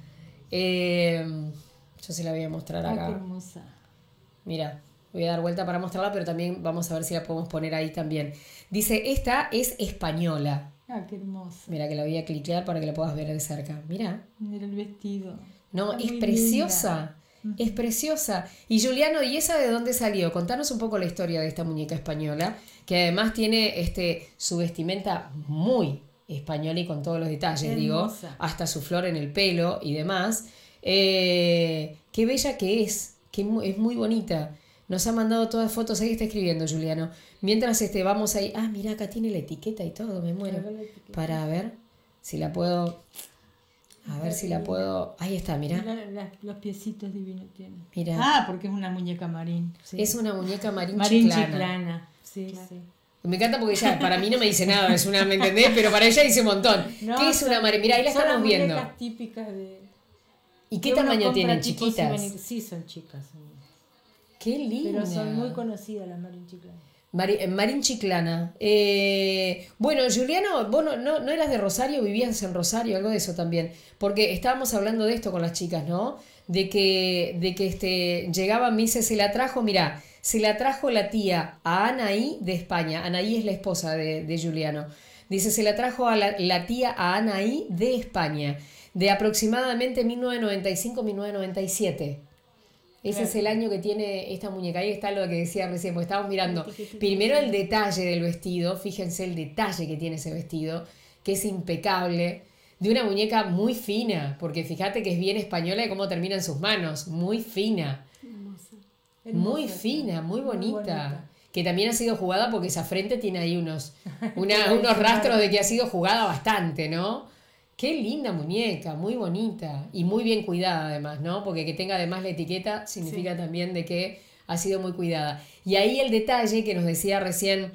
S1: Yo se la voy a mostrar acá.
S2: Qué hermosa.
S1: Mira, voy a dar vuelta para mostrarla, pero también vamos a ver si la podemos poner ahí también. Dice, esta es española.
S2: Qué hermosa.
S1: Mira, que la voy a cliquear para que la puedas ver de cerca. Mira.
S2: Mira el vestido.
S1: No, es preciosa. Linda. Es preciosa. Y Juliano, ¿y esa de dónde salió? Contanos un poco la historia de esta muñeca española, que además tiene su vestimenta muy española y con todos los detalles, hasta su flor en el pelo y demás. Qué bella que es muy bonita. Nos ha mandado todas fotos, ahí está escribiendo Juliano. Mientras vamos ahí, mira, acá tiene la etiqueta y todo, me muero. Para ver si la puedo... A ver si la puedo... Ahí está, mirá.
S2: Los piecitos divinos tienen.
S1: Mirá.
S2: Ah, porque es una muñeca marín. Sí.
S1: Es una muñeca marín
S2: chiclana.
S1: chiclana.
S2: Sí, claro. Sí.
S1: Me encanta porque ella, para mí no me dice nada, es una, ¿me entendés? Pero para ella dice un montón. No, ¿qué es una marín? Mirá, ahí la estamos viendo.
S2: Son muñecas típicas de...
S1: ¿Y qué tamaño tienen? ¿Chiquitas?
S2: Sí, son chicas.
S1: Qué linda.
S2: Pero son muy conocidas las marín chiclanas.
S1: Marín Chiclana. Bueno, Juliano, vos no eras de Rosario, vivías en Rosario, algo de eso también. Porque estábamos hablando de esto con las chicas, ¿no? De que llegaba, me dice, se la trajo la tía a Anaí de España. Anaí es la esposa de Juliano. Dice, se la trajo a la tía a Anaí de España, de aproximadamente 1995-1997. Ese es el año que tiene esta muñeca. Ahí está lo que decía recién, porque estábamos mirando. Primero el detalle del vestido, fíjense el detalle que tiene ese vestido, que es impecable, de una muñeca muy fina, porque fíjate que es bien española y cómo termina en sus manos, muy fina. Muy fina, muy bonita. Que también ha sido jugada porque esa frente tiene ahí unos rastros de que ha sido jugada bastante, ¿no? Qué linda muñeca, muy bonita y muy bien cuidada además, ¿no? Porque que tenga además la etiqueta significa también de que ha sido muy cuidada. Y ahí el detalle que nos decía recién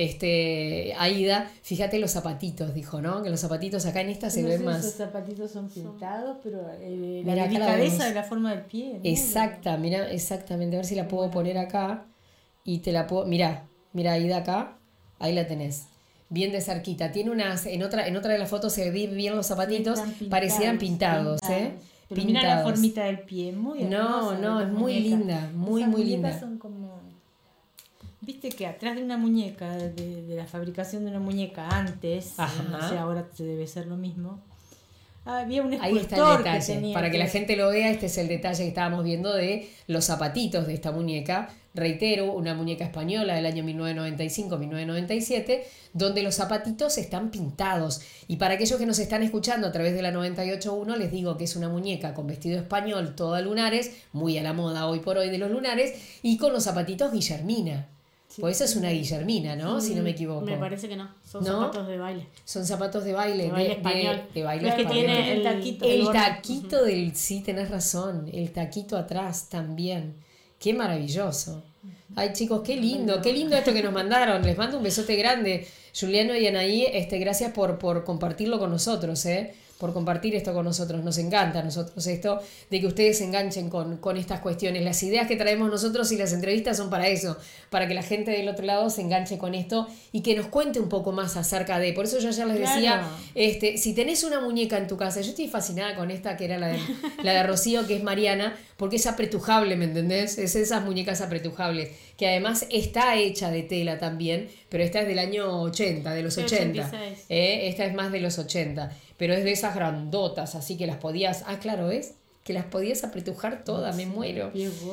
S1: Aida, fíjate los zapatitos, dijo, ¿no? Que los zapatitos acá en esta se ven más.
S2: Esos zapatitos son pintados, pero la delicadeza de la forma del pie, ¿no?
S1: Exactamente. A ver si la puedo poner acá y te la puedo... Mirá, Aida acá, ahí la tenés. Bien de cerquita. Tiene en otra de las fotos se ve bien los zapatitos, parecían pintados, ¿eh?
S2: Pero mira la formita del pie, muy hermosa.
S1: No, es muy linda, muy linda.
S2: Son como... Viste que atrás de una muñeca, de la fabricación de una muñeca antes, no sé, ahora debe ser lo mismo, había un escultor.
S1: Ahí está el detalle, para que la gente lo vea, este es el detalle que estábamos viendo de los zapatitos de esta muñeca. Reitero, una muñeca española del año 1995-1997, donde los zapatitos están pintados. Y para aquellos que nos están escuchando a través de la 98.1, les digo que es una muñeca con vestido español, toda lunares, muy a la moda hoy por hoy de los lunares, y con los zapatitos Guillermina. Sí, pues eso es una Guillermina, ¿no? Si no me equivoco.
S3: Me parece que no. Son zapatos de baile.
S1: Son zapatos de baile.
S3: De baile español.
S1: De baile
S3: español. Que tiene el taquito.
S1: El taquito del... Sí, tenés razón. El taquito atrás también. Qué maravilloso. Ay, chicos, qué lindo esto que nos mandaron. Les mando un besote grande. Juliano y Anaí, gracias por compartirlo con nosotros, por compartir esto con nosotros. Nos encanta a nosotros esto de que ustedes se enganchen con estas cuestiones. Las ideas que traemos nosotros y las entrevistas son para eso, para que la gente del otro lado se enganche con esto y que nos cuente un poco más acerca de... Por eso yo ya les decía, si tenés una muñeca en tu casa, yo estoy fascinada con esta que era la de Rocío, que es Mariana, porque es apretujable, ¿me entendés? Es esas muñecas apretujables, que además está hecha de tela también, pero esta es del año 80, de los 80. Esta es más de los 80, pero es de esas grandotas, así que las podías... Ah, claro, ¿ves? Que las podías apretujar todas, me muero.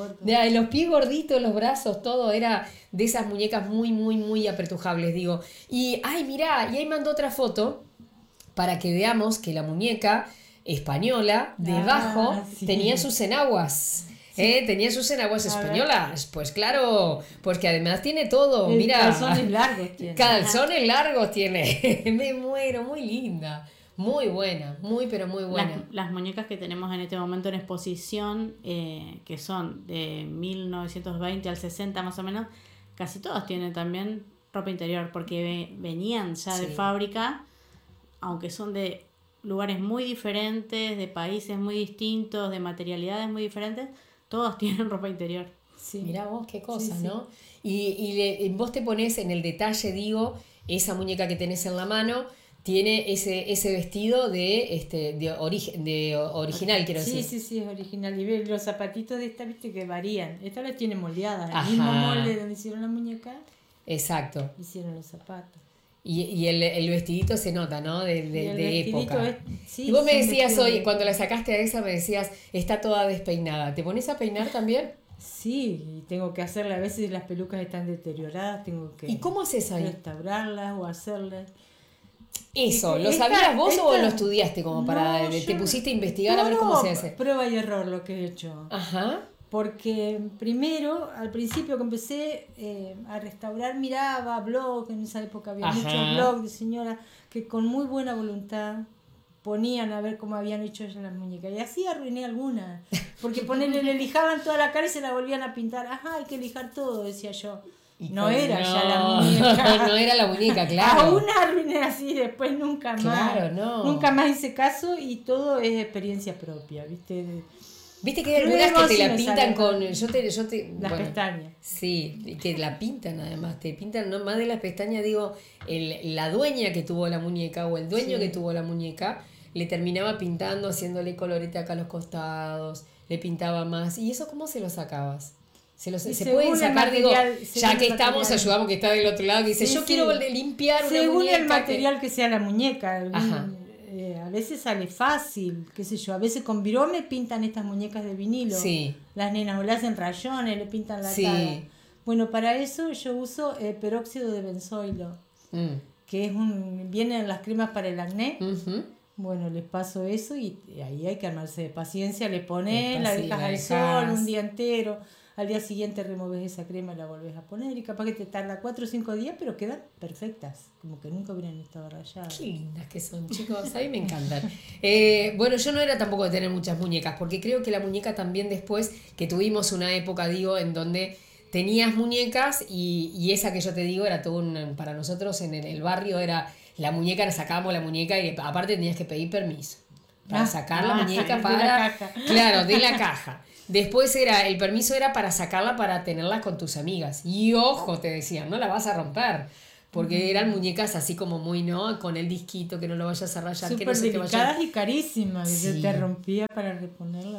S1: Los pies gorditos, los brazos, todo era de esas muñecas muy apretujables, digo. Y, ay, mirá, y ahí mandó otra foto para que veamos que la muñeca española, debajo, tenía sus enaguas. Tenía sus enaguas españolas. Pues claro, pues que además tiene todo. Mira,
S2: calzones largos tiene.
S1: Calzones largos tiene. Me muero, muy linda. Muy buena, pero muy buena.
S3: Las muñecas que tenemos en este momento en exposición, que son de 1920 al 60 más o menos, casi todas tienen también ropa interior, porque venían ya de fábrica, aunque son de lugares muy diferentes, de países muy distintos, de materialidades muy diferentes, todas tienen ropa interior.
S1: Sí. Mirá vos qué cosa, ¿no? Y vos te pones en el detalle, digo, esa muñeca que tenés en la mano tiene ese vestido de original, quiero decir.
S2: Sí, es original. Y los zapatitos de esta, viste, que varían. Esta la tiene moldeada, el mismo molde donde hicieron la muñeca.
S1: Exacto.
S2: Hicieron los zapatos.
S1: Y el vestidito se nota, ¿no? De época.
S2: Sí,
S1: y vos me decías hoy, cuando la sacaste a esa, me decías, está toda despeinada. ¿Te pones a peinar también?
S2: Sí, y tengo que hacerla. A veces las pelucas están deterioradas, tengo que...
S1: ¿Y cómo haces ahí?
S2: Restaurarlas o hacerlas.
S1: Eso, ¿lo sabías vos o lo estudiaste como para... te pusiste a investigar a ver cómo se hace?
S2: Prueba y error lo que he hecho.
S1: Ajá.
S2: Porque primero, al principio que empecé a restaurar, miraba blogs, en esa época había muchos blogs de señoras que con muy buena voluntad ponían a ver cómo habían hecho ellas las muñecas. Y así arruiné algunas. Porque le lijaban toda la cara y se la volvían a pintar. Ajá, hay que lijar todo, decía yo. No era ya la muñeca.
S1: No era la muñeca, claro.
S2: Aún arruiné así, después nunca más.
S1: Claro, no.
S2: Nunca más hice caso y todo es experiencia propia, ¿viste?
S1: Viste que hay algunas que te la pintan
S2: salen
S1: con...
S2: las pestañas.
S1: Sí, que la pintan además. Te pintan, no más de las pestañas, digo, la dueña que tuvo la muñeca o el dueño que tuvo la muñeca, le terminaba pintando, haciéndole colorete acá a los costados, le pintaba más. ¿Y eso cómo se lo sacabas? Se pueden sacar, digo, ya que estamos, ayudamos que está del otro lado, que dice, yo quiero limpiar una
S2: según
S1: muñeca.
S2: El material que sea la muñeca.
S1: Ajá.
S2: A veces sale fácil, qué sé yo, a veces con virome pintan estas muñecas de vinilo.
S1: Sí.
S2: Las nenas o le hacen rayones, le pintan la
S1: Sí.
S2: cara. Bueno, para eso yo uso peróxido de benzoilo, que es viene en las cremas para el acné.
S1: Uh-huh.
S2: Bueno, les paso eso y ahí hay que armarse de paciencia, le pones, la dejas al
S1: dejas.
S2: sol un día entero, al día siguiente removes esa crema y la volvés a poner y capaz que te tarda 4 o 5 días, pero quedan perfectas, como que nunca hubieran estado rayadas.
S1: Qué lindas que son, chicos, a mí me encantan. Bueno, yo no era tampoco de tener muchas muñecas, porque creo que la muñeca también después, que tuvimos una época, digo, en donde tenías muñecas y esa que yo te digo era todo para nosotros en el barrio era la muñeca, sacábamos la muñeca y aparte tenías que pedir permiso para sacar la muñeca
S2: de
S1: para...
S2: la caja.
S1: Claro, de la caja. Después el permiso era para sacarla para tenerla con tus amigas. Y ojo, te decían, no la vas a romper. Porque eran muñecas así como muy, ¿no? Con el disquito, que no lo vayas a rayar, que no se te vaya...
S2: delicadas y carísimas, que
S1: Sí.
S2: se te rompía para reponerla.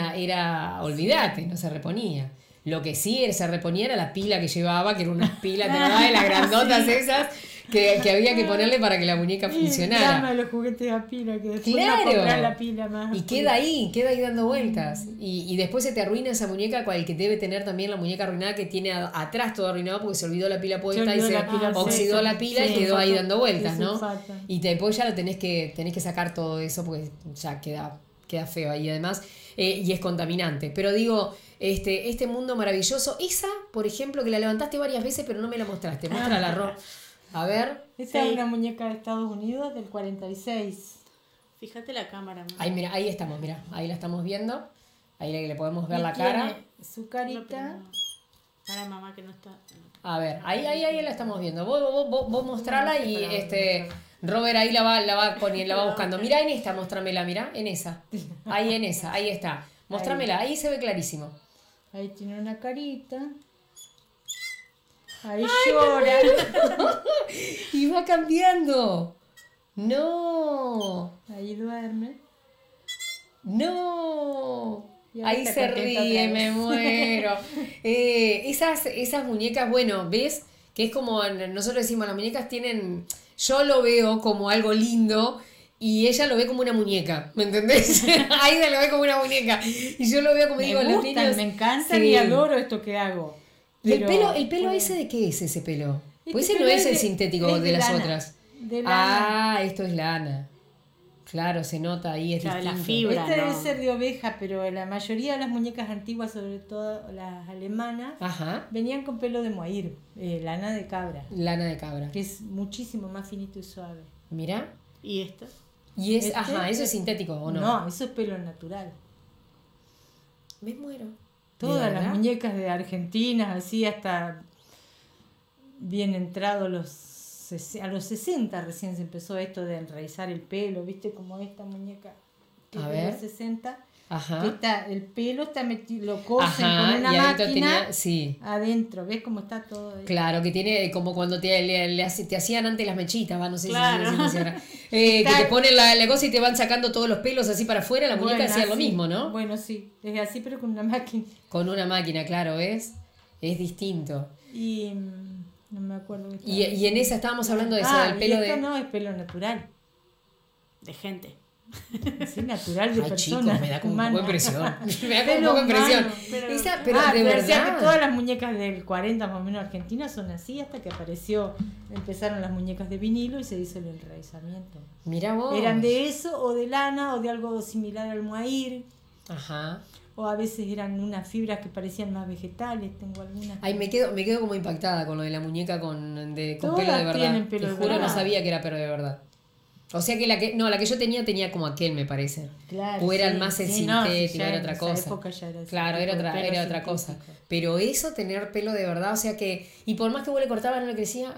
S1: Olvídate, no se reponía. Lo que sí se reponía era la pila que llevaba, que era una pila, ¿te acordás de las grandotas esas? Que había que ponerle para que la muñeca funcionara.
S2: Llama los juguetes a pila, que después
S1: Claro.
S2: no comprar la pila más.
S1: Y queda ahí dando vueltas. Y después se te arruina esa muñeca, cual que debe tener también la muñeca arruinada, que tiene atrás todo arruinado porque se olvidó la pila puesta y se oxidó la pila y quedó ahí dando vueltas, ¿no? Y después ya lo tenés que sacar todo eso porque ya queda feo ahí además. Y es contaminante. Pero digo, este mundo maravilloso. Esa, por ejemplo, que la levantaste varias veces pero no me la mostraste. Muéstrala, Ro. A ver.
S2: Esta es una muñeca de Estados Unidos del 46.
S3: Fíjate la cámara. Mamá.
S1: Ahí, mira, ahí estamos, mira. Ahí la estamos viendo. Ahí le podemos ver
S2: Y
S1: la
S2: tiene
S1: cara.
S2: Su carita.
S3: Para mamá que no está.
S1: A ver, ahí la estamos viendo. Vos mostrala y Robert ahí la va poniendo, la va buscando. Mira en esta, mostrámela, mira, en esa. Ahí en esa, ahí está. Mostrámela, ahí se ve clarísimo.
S2: Ahí tiene una carita. Ahí llora.
S1: Y va cambiando. No.
S2: Ahí duerme.
S1: No.
S2: Y ahora
S1: Ahí
S2: está
S1: se
S2: contenta
S1: ríe,
S2: otra
S1: me
S2: vez.
S1: muero. Esas muñecas, bueno, ves que es como nosotros decimos, las muñecas tienen, yo lo veo como algo lindo y ella lo ve como una muñeca, ¿me entendés? Aida lo ve como una muñeca y yo lo veo como digo, los niños.
S2: Me encantan
S1: Sí.
S2: y adoro esto que hago.
S1: ¿Y el
S2: Pero,
S1: pelo ese de qué es ese pelo?
S2: Este
S1: Pues ese no
S2: pelo
S1: es el
S2: de-
S1: sintético
S2: es
S1: de las
S2: lana,
S1: otras.
S2: De lana.
S1: Ah, esto es lana. Claro, se nota ahí, es
S3: Claro, la
S1: distinto.
S3: fibra.
S2: Esta debe
S3: no.
S2: ser de oveja, pero la mayoría de las muñecas antiguas, sobre todo las alemanas,
S1: Ajá,
S2: venían con pelo de mohair, lana de cabra,
S1: lana de cabra.
S2: que es muchísimo más finito y suave.
S1: Mira.
S3: ¿Y esta?
S1: Y es,
S2: Este
S1: ajá, eso es
S2: es-
S1: sintético, ¿o no?
S2: No, eso es pelo natural.
S1: Me muero.
S2: Todas
S1: ¿De
S2: las
S1: verdad?
S2: muñecas de Argentina, así hasta bien entrado a los 60 recién se empezó esto de enraizar el pelo, ¿viste? Como esta muñeca que
S1: A
S2: es de
S1: ver.
S2: los 60,
S1: Ajá.
S2: que está, el pelo está metido, lo cosen
S1: Ajá,
S2: con una
S1: y adentro
S2: máquina
S1: tenía, sí.
S2: adentro, ¿ves cómo está todo ahí?
S1: Claro, que tiene como cuando te hacían antes las mechitas, va, no sé
S3: Claro.
S1: si se ahora. Que te ponen la cosa y te van sacando todos los pelos así para afuera, la muñeca
S2: Bueno,
S1: hacía lo
S2: así.
S1: mismo, ¿no?
S2: Bueno, sí, es así pero con una máquina.
S1: Con una máquina, claro, ¿ves? Es distinto.
S2: Y no me acuerdo. qué
S1: Y,
S2: estaba
S1: y en esa estábamos hablando de eso,
S2: Ah,
S1: del
S2: y
S1: pelo
S2: esto
S1: de...
S2: no es pelo natural,
S3: De gente.
S2: sí, natural de
S1: Ay,
S2: persona.
S1: chicos, me da como un poco de
S2: humana.
S1: impresión. Me da como un
S2: Pelo
S1: poco de impresión.
S2: humano,
S3: pero-
S1: Pero de
S2: pero decía
S1: verdad.
S2: que todas las muñecas del 40 más o menos argentinas son así hasta que empezaron las muñecas de vinilo y se hizo el enraizamiento.
S1: Mirá vos.
S2: Eran de eso o de lana o de algo similar al mohair
S1: Ajá.
S2: o a veces eran unas fibras que parecían más vegetales, tengo algunas.
S1: Ay, me quedo como impactada con lo de la muñeca con pelo
S2: Todas
S1: de verdad.
S2: tienen pelo
S1: Te
S2: de
S1: juro,
S2: verdad.
S1: no sabía que era pelo de verdad. O sea que la que yo tenía como aquel, me parece.
S2: Claro,
S1: o era
S2: sí,
S1: más el
S2: sí,
S1: sintético,
S2: no,
S1: era
S2: en
S1: otra
S2: esa
S1: cosa.
S2: época ya era
S1: Claro,
S2: ese tipo de
S1: era
S2: pelo
S1: otra cosa.
S2: sintético.
S1: Pero eso, tener pelo de verdad, o sea que... Y por más que vos le cortabas, no le crecía.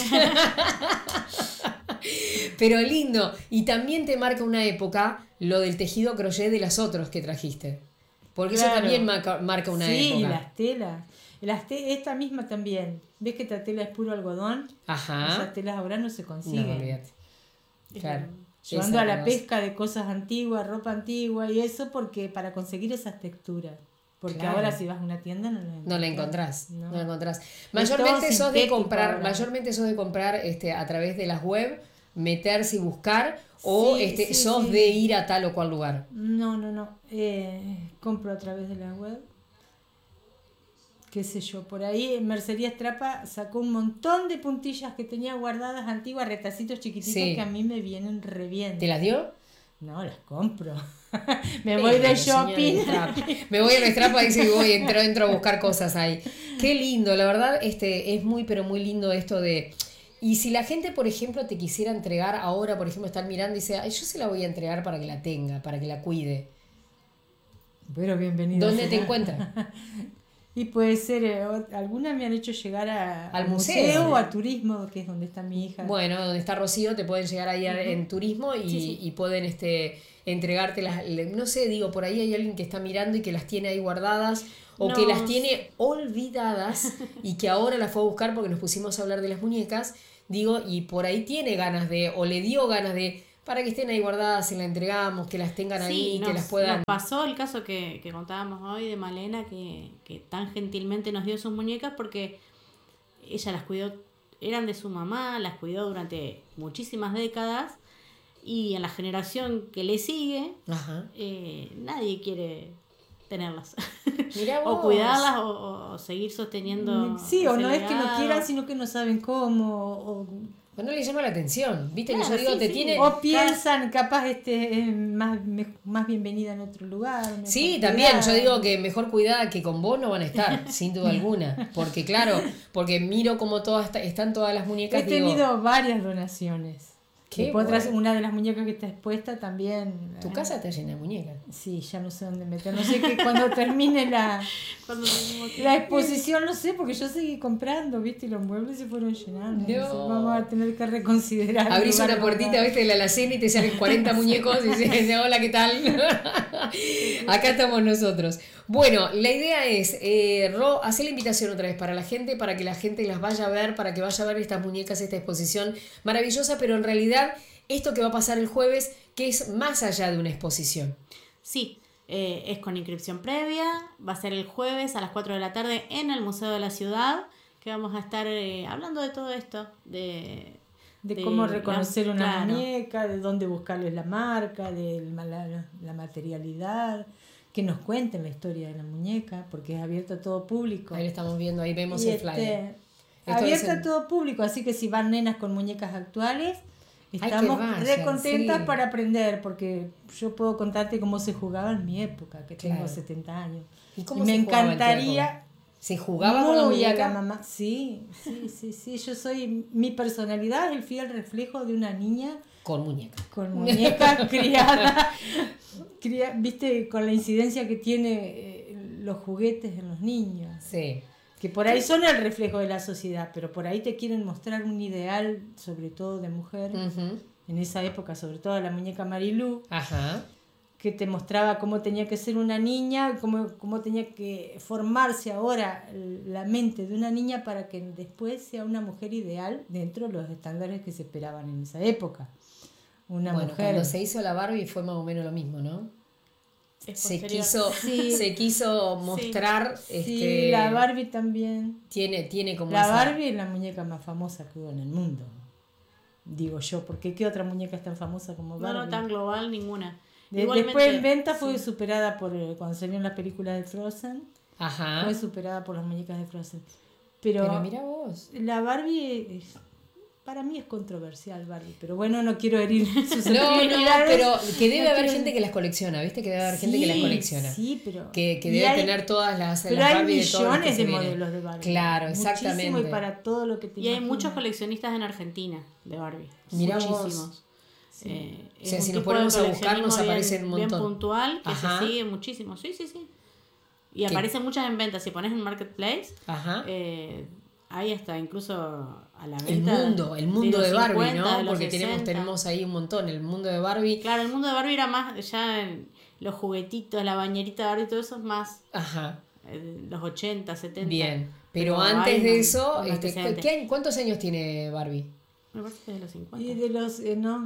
S1: Pero lindo. Y también te marca una época lo del tejido crochet de las otros que trajiste. Porque
S2: Claro.
S1: eso también marca una época.
S2: Sí, y las telas. Esta misma también. ¿Ves que esta tela es puro algodón?
S1: Ajá.
S2: Esas telas ahora no se consiguen.
S1: No, olvídate. Claro.
S2: Yo ando a la
S1: Esa
S2: pesca de cosas antiguas, ropa antigua y eso porque para conseguir esas texturas. Porque
S1: Claro.
S2: ahora si vas a una tienda
S1: no la encontrás.
S2: No.
S1: No la encontrás.
S2: Es
S1: Mayormente
S2: todo
S1: sos de
S2: sintético
S1: comprar,
S2: ahora.
S1: mayormente sos de comprar a través de las web, meterse y buscar, o
S2: Sí,
S1: sos
S2: sí.
S1: de ir a tal o cual lugar.
S2: No. Compro a través de la web. Qué sé yo, por ahí en Mercería Estrapa sacó un montón de puntillas que tenía guardadas antiguas, retacitos chiquititos
S1: Sí.
S2: que a mí me vienen re bien.
S1: ¿Te las dio?
S2: No, las compro. Me voy de shopping.
S1: Me voy a Estrapa y sí, entro a buscar cosas ahí. Qué lindo, la verdad, es muy, pero muy lindo esto de... Y si la gente, por ejemplo, te quisiera entregar ahora, por ejemplo, están mirando y dice, ay, yo se la voy a entregar para que la tenga, para que la cuide.
S2: Pero bienvenido.
S1: ¿Dónde te encuentran?
S2: Y puede ser, algunas me han hecho llegar
S1: Al
S2: al
S1: museo.
S2: museo o a turismo, que es donde está mi hija.
S1: Bueno, donde está Rocío, te pueden llegar ahí en turismo y,
S2: Sí.
S1: y pueden entregarte no sé, digo, por ahí hay alguien que está mirando y que las tiene ahí guardadas o que las tiene olvidadas y que ahora las fue a buscar porque nos pusimos a hablar de las muñecas, digo, y por ahí tiene ganas o le dio ganas de, para que estén ahí guardadas, se las entregamos, que las tengan ahí, que las puedan...
S3: Nos pasó el caso que contábamos hoy de Malena, que tan gentilmente nos dio sus muñecas porque ella las cuidó, eran de su mamá, las cuidó durante muchísimas décadas y en la generación que le sigue,
S1: Ajá.
S3: nadie quiere tenerlas.
S1: Mirá vos.
S3: O cuidarlas o seguir sosteniendo.
S2: Sí, o
S3: ese
S2: no es que no
S3: legado.
S2: quieran, sino que no saben cómo.
S1: Pues no le llama la atención, viste
S3: Claro,
S1: que yo digo,
S3: sí,
S1: te
S3: sí.
S1: tiene...
S2: O piensan, capaz, más bienvenida en otro lugar. mejor
S1: Sí, también,
S2: cuidada.
S1: yo digo que mejor cuidada que con vos no van a estar, sin duda alguna. Porque claro, porque miro como están todas las muñecas.
S2: He tenido varias donaciones.
S1: Qué
S2: Después
S1: bueno.
S2: una de las muñecas que está expuesta también.
S1: Tu casa está llena de muñecas.
S2: Sí, ya no sé dónde meter. No sé que cuando termine
S3: Cuando tenemos
S2: la exposición, no sé, porque yo seguí comprando, ¿viste? Y los muebles se fueron llenando.
S1: No.
S2: Entonces vamos a tener que reconsiderar.
S1: Abrís
S2: el lugar
S1: una puertita,
S2: guardado.
S1: viste, de la alacena y te salen 40 muñecos y dices, hola, ¿qué tal? Acá estamos nosotros. Bueno, la idea es, Ro, hacer la invitación otra vez para la gente, para que la gente las vaya a ver, para que vaya a ver estas muñecas, esta exposición maravillosa, pero en realidad esto que va a pasar el jueves, que es más allá de una exposición.
S3: Sí, es con inscripción previa, va a ser el jueves a las 4 de la tarde en el Museo de la Ciudad, que vamos a estar hablando de todo esto, de
S2: cómo reconocer una
S3: claro.
S2: muñeca, de dónde buscarles la marca, de la materialidad, que nos cuenten la historia de la muñeca, porque es abierto a todo público.
S1: Ahí lo estamos viendo, ahí vemos
S2: Y
S1: el flyer. Esto
S2: abierto
S1: es
S2: a todo público, así que si van nenas con muñecas actuales,
S1: que
S2: estamos
S1: vayan,
S2: re contentas
S1: sí.
S2: para aprender, porque yo puedo contarte cómo se jugaba en mi época, que tengo
S1: Claro.
S2: 70 años.
S1: ¿Y cómo
S2: me
S1: se jugaba en tu
S2: encantaría...
S1: época? ¿Se jugaba con la
S2: Muy a
S1: muñeca?
S2: la mamá. Sí. Yo soy. Mi personalidad es el fiel reflejo de una niña
S1: Con muñeca.
S2: con muñeca criada. Viste, con la incidencia que tiene los juguetes en los niños.
S1: Sí.
S2: Que por ahí son el reflejo de la sociedad, pero por ahí te quieren mostrar un ideal, sobre todo de mujer.
S1: Ujú.
S2: En esa época, sobre todo la muñeca Marilú,
S1: Ajá.
S2: que te mostraba cómo tenía que ser una niña, cómo tenía que formarse ahora la mente de una niña para que después sea una mujer ideal dentro de los estándares que se esperaban en esa época. Una
S1: Bueno,
S2: mujer.
S1: cuando se hizo la Barbie fue más o menos lo mismo, ¿no?
S3: Es
S1: Se
S3: posterior.
S1: quiso mostrar,
S2: Sí, la Barbie también.
S1: tiene como
S2: La
S1: esa-
S2: Barbie es la muñeca más famosa que hubo en el mundo. Digo yo, porque ¿qué otra muñeca es tan famosa como Barbie?
S3: No tan global ninguna.
S2: Después en venta fue
S3: sí.
S2: superada por cuando salieron las películas de Frozen,
S1: Ajá.
S2: fue superada por las muñecas de Frozen.
S1: Pero mira vos.
S2: La Barbie, para mí es controversial Barbie, pero bueno, no quiero herir sus
S1: No,
S2: sensibilidades.
S1: pero que debe
S2: No
S1: haber
S2: quiero-
S1: gente que las colecciona, ¿viste? Que debe haber gente que las colecciona.
S2: Sí, pero...
S1: Que
S2: y
S1: debe
S2: hay-
S1: tener todas las
S2: Pero hay
S1: Barbie de todos los que
S2: millones
S1: se
S2: de
S1: vienen.
S2: modelos de Barbie.
S1: Claro,
S2: Muchísimo,
S1: exactamente.
S2: y para todo lo que te
S3: Y hay
S2: imaginas.
S3: muchos coleccionistas en Argentina de Barbie.
S1: Mirá vos.
S3: Muchísimos.
S1: Sí. O sea, si nos ponemos a buscar nos aparecen un montón.
S3: Bien puntual, que
S1: Ajá.
S3: se sigue muchísimo. Sí. Y aparecen muchas en venta. Si pones en Marketplace, hay hasta incluso a la venta.
S1: El mundo de Barbie,
S3: 50,
S1: ¿no? Porque
S3: 60.
S1: tenemos ahí un montón. El mundo de Barbie.
S3: Claro, el mundo de Barbie era más ya los juguetitos, la bañerita de Barbie, todo eso es más los 80, 70.
S1: Bien, pero antes de eso,
S3: antecedentes.
S1: ¿cuántos años tiene Barbie?
S3: Me parece que de los 50.
S2: Y de los,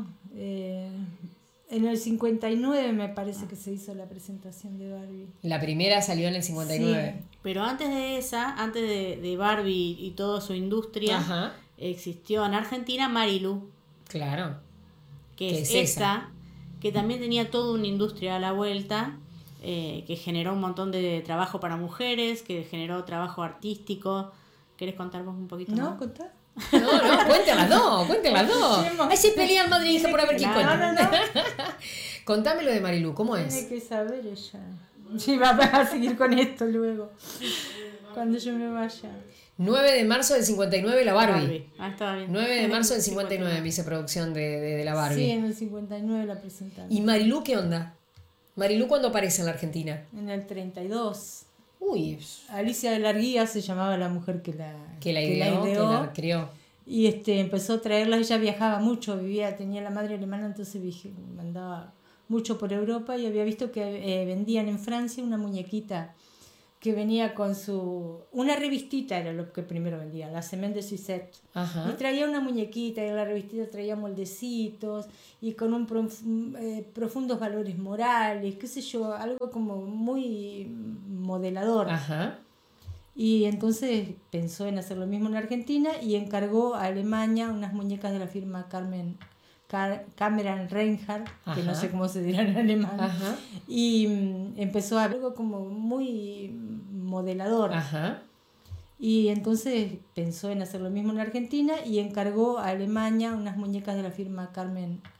S2: en el 59 me parece que se hizo la presentación de Barbie.
S1: La primera salió en el 59.
S2: Sí.
S3: Pero antes de esa, antes de Barbie y toda su industria, existió en Argentina Marilu.
S1: Claro.
S3: Que es esta, que también tenía toda una industria a la vuelta, que generó un montón de trabajo para mujeres, que generó trabajo artístico. ¿Querés contarnos un poquito más?
S2: ¿No? ¿Contá?
S1: No, cuenten las dos. Ahí se pelean madre e hija por ver quién cuenta.
S2: No.
S1: Contame lo de Marilu, ¿cómo es?
S2: Tiene que saber ella. Sí, va a seguir con esto luego, cuando yo me vaya.
S1: 9 de marzo del 59 la Barbie.
S3: Estaba bien.
S1: 9 de marzo del 59, viceproducción de la Barbie.
S2: Sí, en el 59 la presentaron.
S1: ¿Y Marilu qué onda? ¿Marilu cuándo aparece en la Argentina?
S2: En el 32.
S1: Uy.
S2: Alicia de Larguía se llamaba la mujer que la ideó.
S1: Que la creó.
S2: Y empezó a traerla, ella viajaba mucho, tenía la madre alemana, entonces mandaba mucho por Europa y había visto que vendían en Francia una muñequita que venía con una revistita, era lo que primero vendía, la Semaine de Suzette. Y traía una muñequita y en la revistita traía moldecitos y con profundos valores morales, qué sé yo, algo como muy modelador. Y entonces pensó en hacer lo mismo en Argentina y encargó a Alemania unas muñecas de la firma Cameron Reinhardt, que no sé cómo se dirá en alemán, y empezó a algo como muy modelador. Y entonces pensó en hacer lo mismo en Argentina y encargó a Alemania unas muñecas de la firma